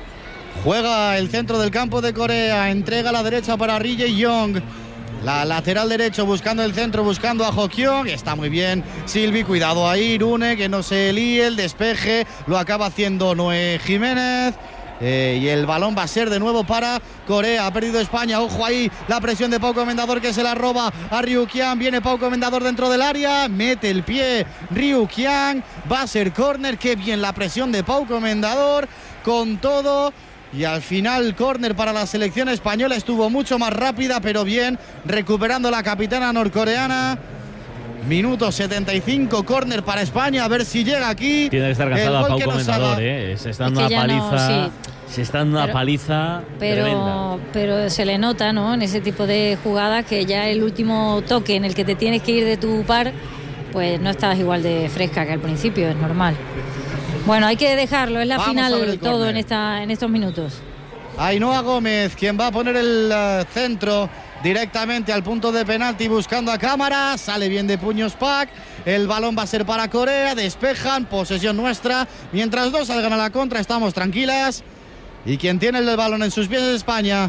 Juega el centro del campo de Corea, entrega a la derecha para Rille Young. La lateral derecho buscando el centro, buscando a Hokyong. Está muy bien Silvi, cuidado ahí, Rune, que no se líe, el despeje lo acaba haciendo Noé Jiménez. Eh, y el balón va a ser de nuevo para Corea. Ha perdido España, ojo ahí, la presión de Pau Comendador, que se la roba a Ryu Kiang. Viene Pau Comendador dentro del área, mete el pie Ryu Kiang, va a ser córner. Qué bien la presión de Pau Comendador con todo. Y al final córner para la selección española. Estuvo mucho más rápida, pero bien, recuperando la capitana norcoreana. Minuto setenta y cinco, córner para España, a ver si llega aquí. Tiene que estar cansado a Pau Comendador, ¿eh? Se está dando Es una que ya no, paliza. sí. Se está dando una Pero- paliza Pero, tremenda. pero se le nota, ¿no? En ese tipo de jugadas que ya el último toque en el que te tienes que ir de tu par, pues no estás igual de fresca que al principio, es normal. Bueno, hay que dejarlo, es la Vamos a ver final el todo córner. en esta en estos minutos. Ainhoa Gómez, quien va a poner el uh, centro directamente al punto de penalti buscando a cámara. Sale bien de puños Pac. El balón va a ser para Corea. Despejan, posesión nuestra. Mientras dos salgan a la contra, estamos tranquilas. Y quien tiene el balón en sus pies es España.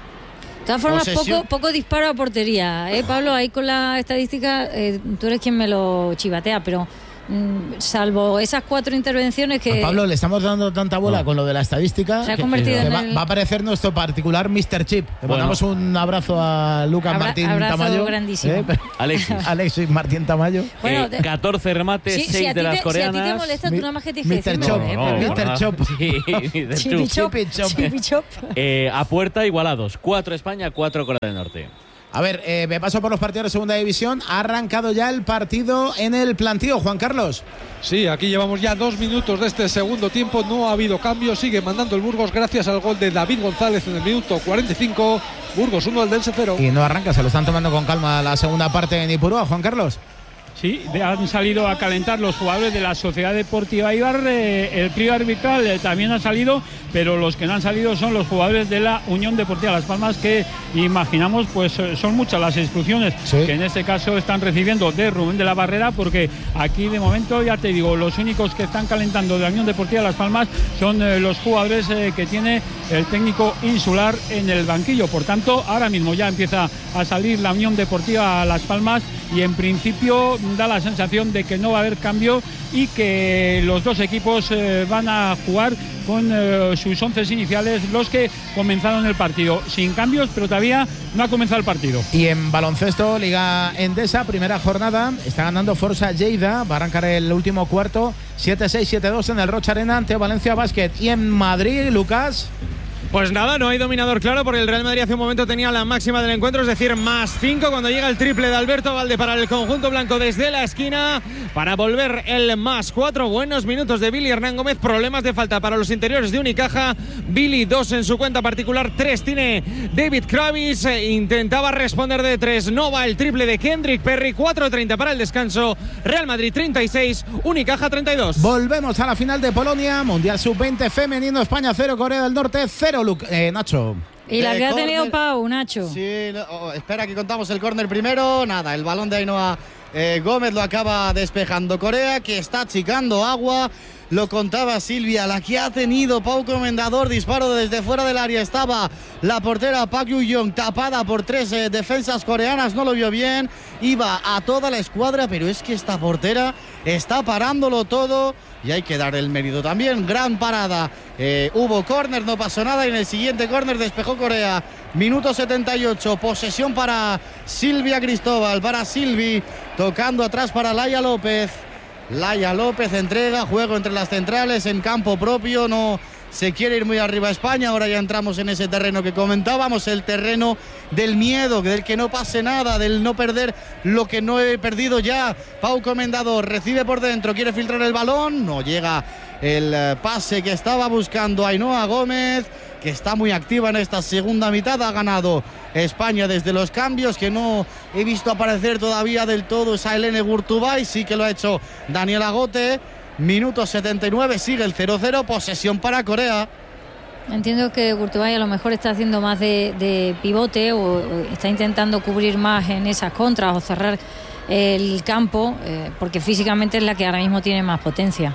De todas formas, Posesión. poco, poco disparo a portería, ¿eh, Pablo? Ahí con la estadística, eh, tú eres quien me lo chivatea, pero mm, salvo esas cuatro intervenciones que... A Pablo le estamos dando tanta bola No. con lo de la estadística Se ha que- convertido que en va, el- va a aparecer nuestro particular mister Chip. Le Bueno. mandamos un abrazo a Lucas Abra- Martín abrazo Tamayo. grandísimo. Alexis. Alexis Martín Tamayo. Bueno, Eh, de- catorce remates, Sí, seis si a de ti las te- si a ti te coreanas. molesta, tú Mi- nada más que tienes que mister decirme, Chop. ¿eh? No, Pero- no, mister nada. Chop. Sí, mister Chipi Chop. Chop, Chipi Chop. Chipi Chop. Eh, a puerta igualados. Cuatro España, cuatro Corea del Norte. A ver, eh, me paso por los partidos de segunda división. Ha arrancado ya el partido en el plantío, Juan Carlos. Sí, aquí llevamos ya dos minutos de este segundo tiempo, no ha habido cambio, sigue mandando el Burgos gracias al gol de David González en el minuto cuarenta y cinco. Burgos uno, el Dense cero. Y no arranca, se lo están tomando con calma la segunda parte en Ipurúa, Juan Carlos. Sí, de- han salido a calentar los jugadores de la Sociedad Deportiva Eibar. Eh, el trío arbitral eh, también ha salido, pero los que no han salido son los jugadores de la Unión Deportiva Las Palmas, que imaginamos pues eh, son muchas las instrucciones Sí. que en este caso están recibiendo de Rubén de la Barrera, porque aquí de momento, ya te digo, los únicos que están calentando de la Unión Deportiva Las Palmas son eh, los jugadores eh, que tiene el técnico insular en el banquillo. Por tanto, ahora mismo ya empieza a salir la Unión Deportiva Las Palmas y en principio da la sensación de que no va a haber cambio y que los dos equipos eh, van a jugar con eh, sus once iniciales, los que comenzaron el partido, sin cambios, pero todavía no ha comenzado el partido. Y en baloncesto, Liga Endesa, primera jornada, está ganando Forza Lleida, va a arrancar el último cuarto, siete seis, siete dos en el Rocha Arena ante Valencia Basket. Y en Madrid, Lucas... Pues nada, no hay dominador claro porque el Real Madrid hace un momento tenía la máxima del encuentro, es decir, más cinco cuando llega el triple de Alberto Valde para el conjunto blanco desde la esquina para volver el más cuatro. Buenos minutos de Billy Hernán Gómez, problemas de falta para los interiores de Unicaja. Billy dos en su cuenta particular, tres tiene David Kravis, eh, intentaba responder de tres, no va el triple de Kendrick Perry, cuatro treinta para el descanso. Real Madrid treinta y seis, Unicaja treinta y dos. Volvemos a la final de Polonia, Mundial sub veinte femenino, España cero, Corea del Norte cero, Lu- eh, Nacho. Y la De que ha córner. tenido Pau, Nacho. Sí, no, oh, espera que contamos el córner primero. Nada, el balón de Ainhoa eh, Gómez lo acaba despejando Corea, que está achicando agua. Lo contaba Silvia, la que ha tenido Pau Comendador, disparo desde fuera del área. Estaba la portera Park Yu-young tapada por tres eh, defensas coreanas, no lo vio bien. Iba a toda la escuadra, pero es que esta portera está parándolo todo. Y hay que dar el mérito también. Gran parada. Eh, hubo córner, no pasó nada. Y en el siguiente córner despejó Corea. Minuto setenta y ocho. Posesión para Silvia Cristóbal. Para Silvi. Tocando atrás para Laia López. Laia López entrega. Juego entre las centrales en campo propio. No se quiere ir muy arriba España. Ahora ya entramos en ese terreno que comentábamos. El terreno del miedo, del que no pase nada, del no perder lo que no he perdido ya. Pau Comendador recibe por dentro, quiere filtrar el balón, no llega el eh, pase que estaba buscando Ainhoa Gómez, que está muy activa en esta segunda mitad. Ha ganado España desde los cambios, que no he visto aparecer todavía del todo esa Helene Gurtubay, sí que lo ha hecho Daniela Gote. Minuto setenta y nueve, sigue el cero cero, posesión para Corea. Entiendo que Gurtubay a lo mejor está haciendo más de, de pivote o, o está intentando cubrir más en esas contras o cerrar el campo, eh, porque físicamente es la que ahora mismo tiene más potencia.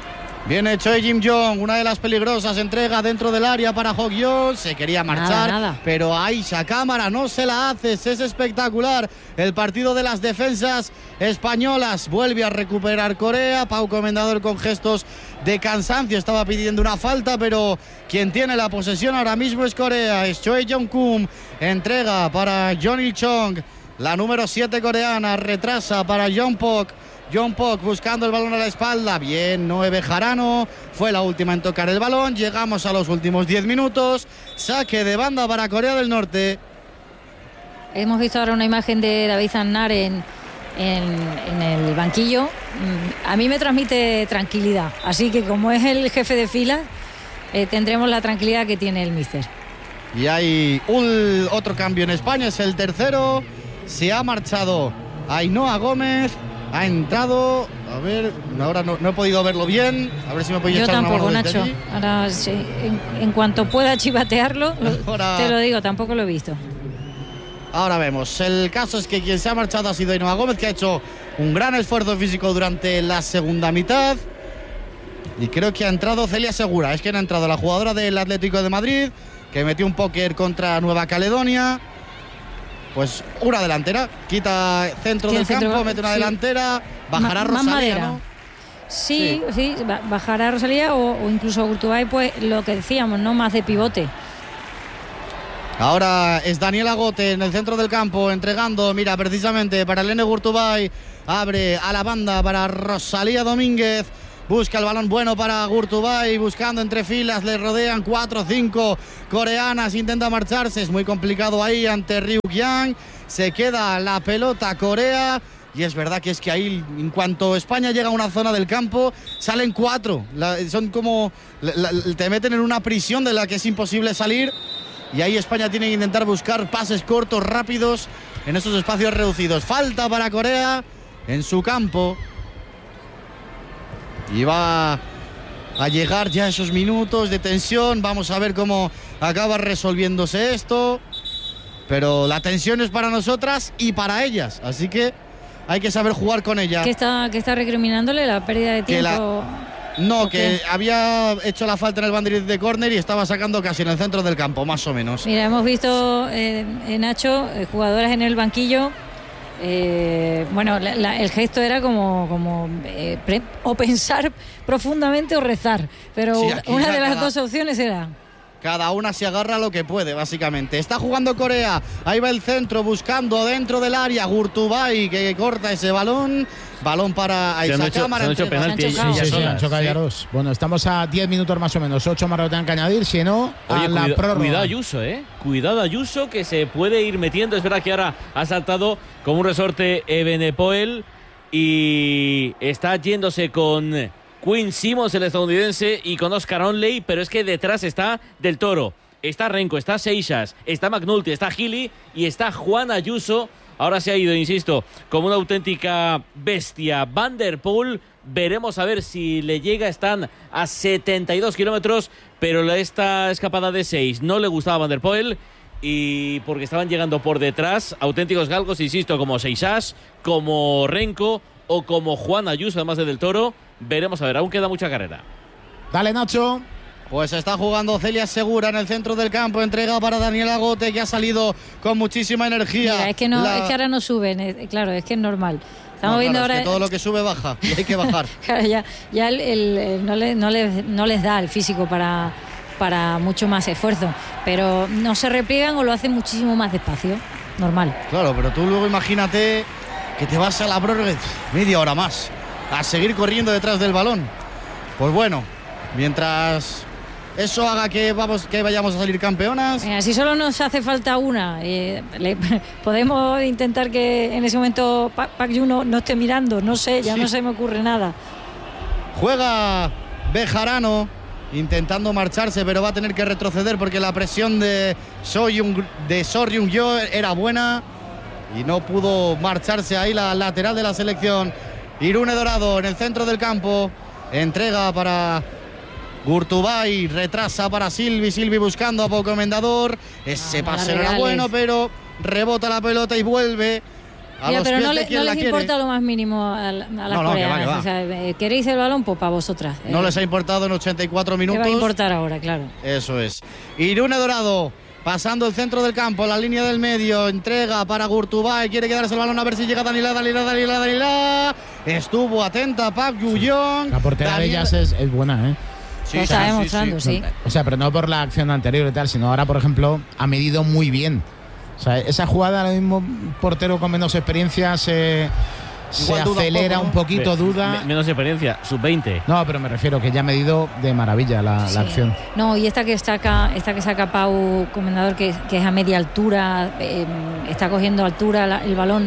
Viene Choi Jim Jong, una de las peligrosas, entrega dentro del área para Hok-yeon, se quería marchar, Nada, nada. pero Aisha Cámara no se la hace, es espectacular el partido de las defensas españolas, vuelve a recuperar Corea. Pau Comendador con gestos de cansancio estaba pidiendo una falta, pero quien tiene la posesión ahora mismo es Corea, es Choi Jong-kum, entrega para Johnny Chong, la número siete coreana, retrasa para Jongpok. Jongpok buscando el balón a la espalda. Bien, Noé Bejarano fue la última en tocar el balón. Llegamos a los últimos diez minutos. Saque de banda para Corea del Norte. Hemos visto ahora una imagen de David Zannar en, en, en el banquillo, a mí me transmite tranquilidad. Así que como es el jefe de fila, eh, tendremos la tranquilidad que tiene el míster. Y hay un, otro cambio en España, es el tercero. Se ha marchado Ainhoa Gómez, ha entrado, a ver, ahora no, no he podido verlo bien, a ver si me podéis Yo echar tampoco, una mano desde Nacho. allí. Ahora, sí, en, en cuanto pueda chivatearlo, lo- Ahora- te lo digo, tampoco lo he visto. Ahora vemos, el caso es que quien se ha marchado ha sido Ainhoa Gómez, que ha hecho un gran esfuerzo físico durante la segunda mitad. Y creo que ha entrado Celia Segura, es que ha entrado la jugadora del Atlético de Madrid, que metió un póker contra Nueva Caledonia. Pues una delantera, quita centro Tiene del centro, campo, mete una sí. delantera, bajará Ma- más Rosalía, madera. ¿no? Sí, sí, ba- bajará Rosalía o, o incluso Gurtubay, pues lo que decíamos, ¿no? Más de pivote. Ahora es Daniela Gote en el centro del campo, entregando, mira, precisamente para Elene Gurtubay, abre a la banda para Rosalía Domínguez, busca el balón bueno para Gurtubay, buscando entre filas, le rodean cuatro o cinco coreanas, intenta marcharse, es muy complicado ahí ante Ryu Yang, se queda la pelota Corea. Y es verdad que es que ahí, en cuanto España llega a una zona del campo, salen cuatro. La- son como. la- la- te meten en una prisión de la que es imposible salir. Y ahí España tiene que intentar buscar pases cortos, rápidos, en esos espacios reducidos. Falta para Corea en su campo. Y va a llegar ya esos minutos de tensión. Vamos a ver cómo acaba resolviéndose esto. Pero la tensión es para nosotras y para ellas. Así que hay que saber jugar con ella. ¿Qué está, qué está recriminándole? ¿La pérdida de Que la- tiempo? No, ¿O que qué? había hecho la falta en el banderín de córner y estaba sacando casi en el centro del campo, más o menos. Mira, hemos visto, eh, en Nacho, eh, jugadoras en el banquillo. eh, bueno, la- la- el gesto era como, como eh, pre- o pensar profundamente o rezar. Pero Sí, aquí una ya de las cada- dos opciones era. Cada una se agarra a lo que puede, básicamente. Está jugando Corea. Ahí va el centro, buscando dentro del área. Gurtubay, que corta ese balón. Balón para Se han esa hecho- cámara. se han hecho entre- penalti Se han ellas chocado. Sí, sí, solas. han chocado ya dos. Bueno, estamos a diez minutos más o menos. ocho más lo que tengan que añadir, si no, a Oye, la cuida- prórroga. cuidado Ayuso, ¿eh? Cuidado Ayuso, que se puede ir metiendo. Es verdad que ahora ha saltado como un resorte Ebenepoel y está yéndose con Quinn Simmons, el estadounidense, y con Oscar Onley, pero es que detrás está Del Toro, está Renko, está Seixas, está McNulty, está Gili y está Juan Ayuso. Ahora se ha ido, insisto, como una auténtica bestia. Van der Poel, veremos a ver si le llega. Están a setenta y dos kilómetros, pero esta escapada de seis no le gustaba a Van der Poel. Y porque estaban llegando por detrás auténticos galgos, insisto, como Seixas, como Renko o como Juan Ayuso, además de Del Toro. Veremos a ver, aún queda mucha carrera. Dale, Nacho. Pues está jugando Celia Segura en el centro del campo. Entrega para Daniela Gote, que ha salido con muchísima energía. Mira, es que no, La- es que ahora no suben, eh, claro, es que es normal. Estamos No, viendo claro, es ahora. que todo lo que sube baja. Y hay que bajar. Claro, ya, ya el- el- el- no, le- no les, no les da el físico para, para mucho más esfuerzo, pero no se repliegan o lo hacen muchísimo más despacio, normal. Claro, pero tú luego imagínate que te vas a la prórroga media hora más a seguir corriendo detrás del balón. Pues bueno, mientras eso haga que vamos que vayamos a salir campeonas. Mira, si solo nos hace falta una, eh, le- podemos intentar que en ese momento Pa- Park Ju no, no esté mirando, no sé, ya Sí. no se me ocurre nada. Juega Bejarano intentando marcharse, pero va a tener que retroceder porque la presión de Soyung de Soryung-yo era buena y no pudo marcharse ahí la lateral de la selección. Irune Dorado en el centro del campo, entrega para Gurtubay, retrasa para Silvi, Silvi buscando a Poco Mendador, ese Ah, no la pase no era regales. bueno, pero rebota la pelota y vuelve a Mira, los pero pies no, de le- quien no la les quiere. importa lo más mínimo a, la- a las No, no, que va, coreanas. que va. O sea, eh, ¿queréis el balón? Pues para vosotras. No Eh, les ha importado en ochenta y cuatro ¿Qué minutos. va a importar ahora, claro? Eso es. Irune Dorado, pasando el centro del campo, la línea del medio, entrega para Gurtubay, quiere quedarse el balón a ver si llega Danila, Danila, Danila, Danila. Estuvo atenta Park Ju-yeong. La portera de Daniel- ellas es, es buena, ¿eh? Sí, Lo sí, está sí, demostrando, sí. O sea, pero no por la acción anterior y tal, sino ahora, por ejemplo, ha medido muy bien. O sea, esa jugada, ahora mismo, un portero con menos experiencia se, se Igual duda un acelera poco, un, ¿no? poquito, Me- duda. me- menos experiencia, sub veinte. No, pero me refiero que ya ha medido de maravilla la, Sí. la acción. No, y esta que saca, esta que saca Pau Comendador, que, que es a media altura, eh, está cogiendo altura la- el balón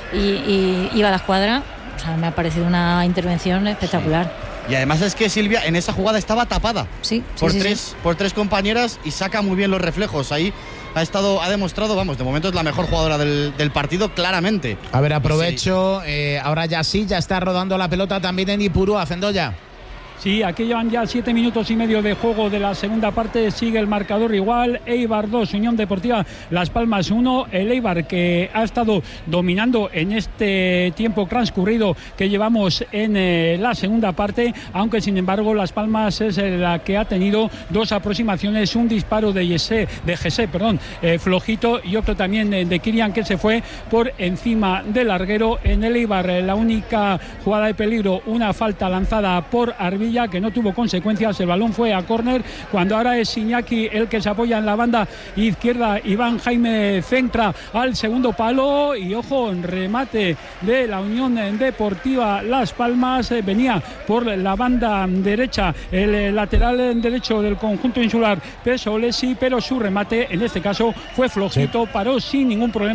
y, y iba a la escuadra. O sea, me ha parecido una intervención espectacular. Sí. Y además es que Silvia en esa jugada estaba tapada sí, por, sí, tres, sí. por tres compañeras y saca muy bien los reflejos. Ahí ha estado, ha demostrado, vamos, de momento es la mejor jugadora del, del partido, claramente. A ver, aprovecho, sí. eh, ahora ya sí, ya está rodando la pelota también en Ipurúa, Zendoya. Sí, aquí llevan ya siete minutos y medio de juego de la segunda parte. Sigue el marcador igual. Eibar dos, Unión Deportiva Las Palmas uno. El Eibar que ha estado dominando en este tiempo transcurrido que llevamos en eh, la segunda parte. Aunque sin embargo Las Palmas es la que ha tenido dos aproximaciones. Un disparo de Yese, de Gese, perdón, eh, flojito. Y otro también eh, de Kirian que se fue por encima del larguero. En el Eibar eh, la única jugada de peligro, una falta lanzada por Arbi, que no tuvo consecuencias. El balón fue a córner cuando ahora es Iñaki el que se apoya en la banda izquierda. Iván Jaime centra al segundo palo y ojo, en remate de la Unión Deportiva Las Palmas. Venía por la banda derecha el lateral derecho del conjunto insular Pesolesi, pero su remate en este caso fue flojito, sí. Paró sin ningún problema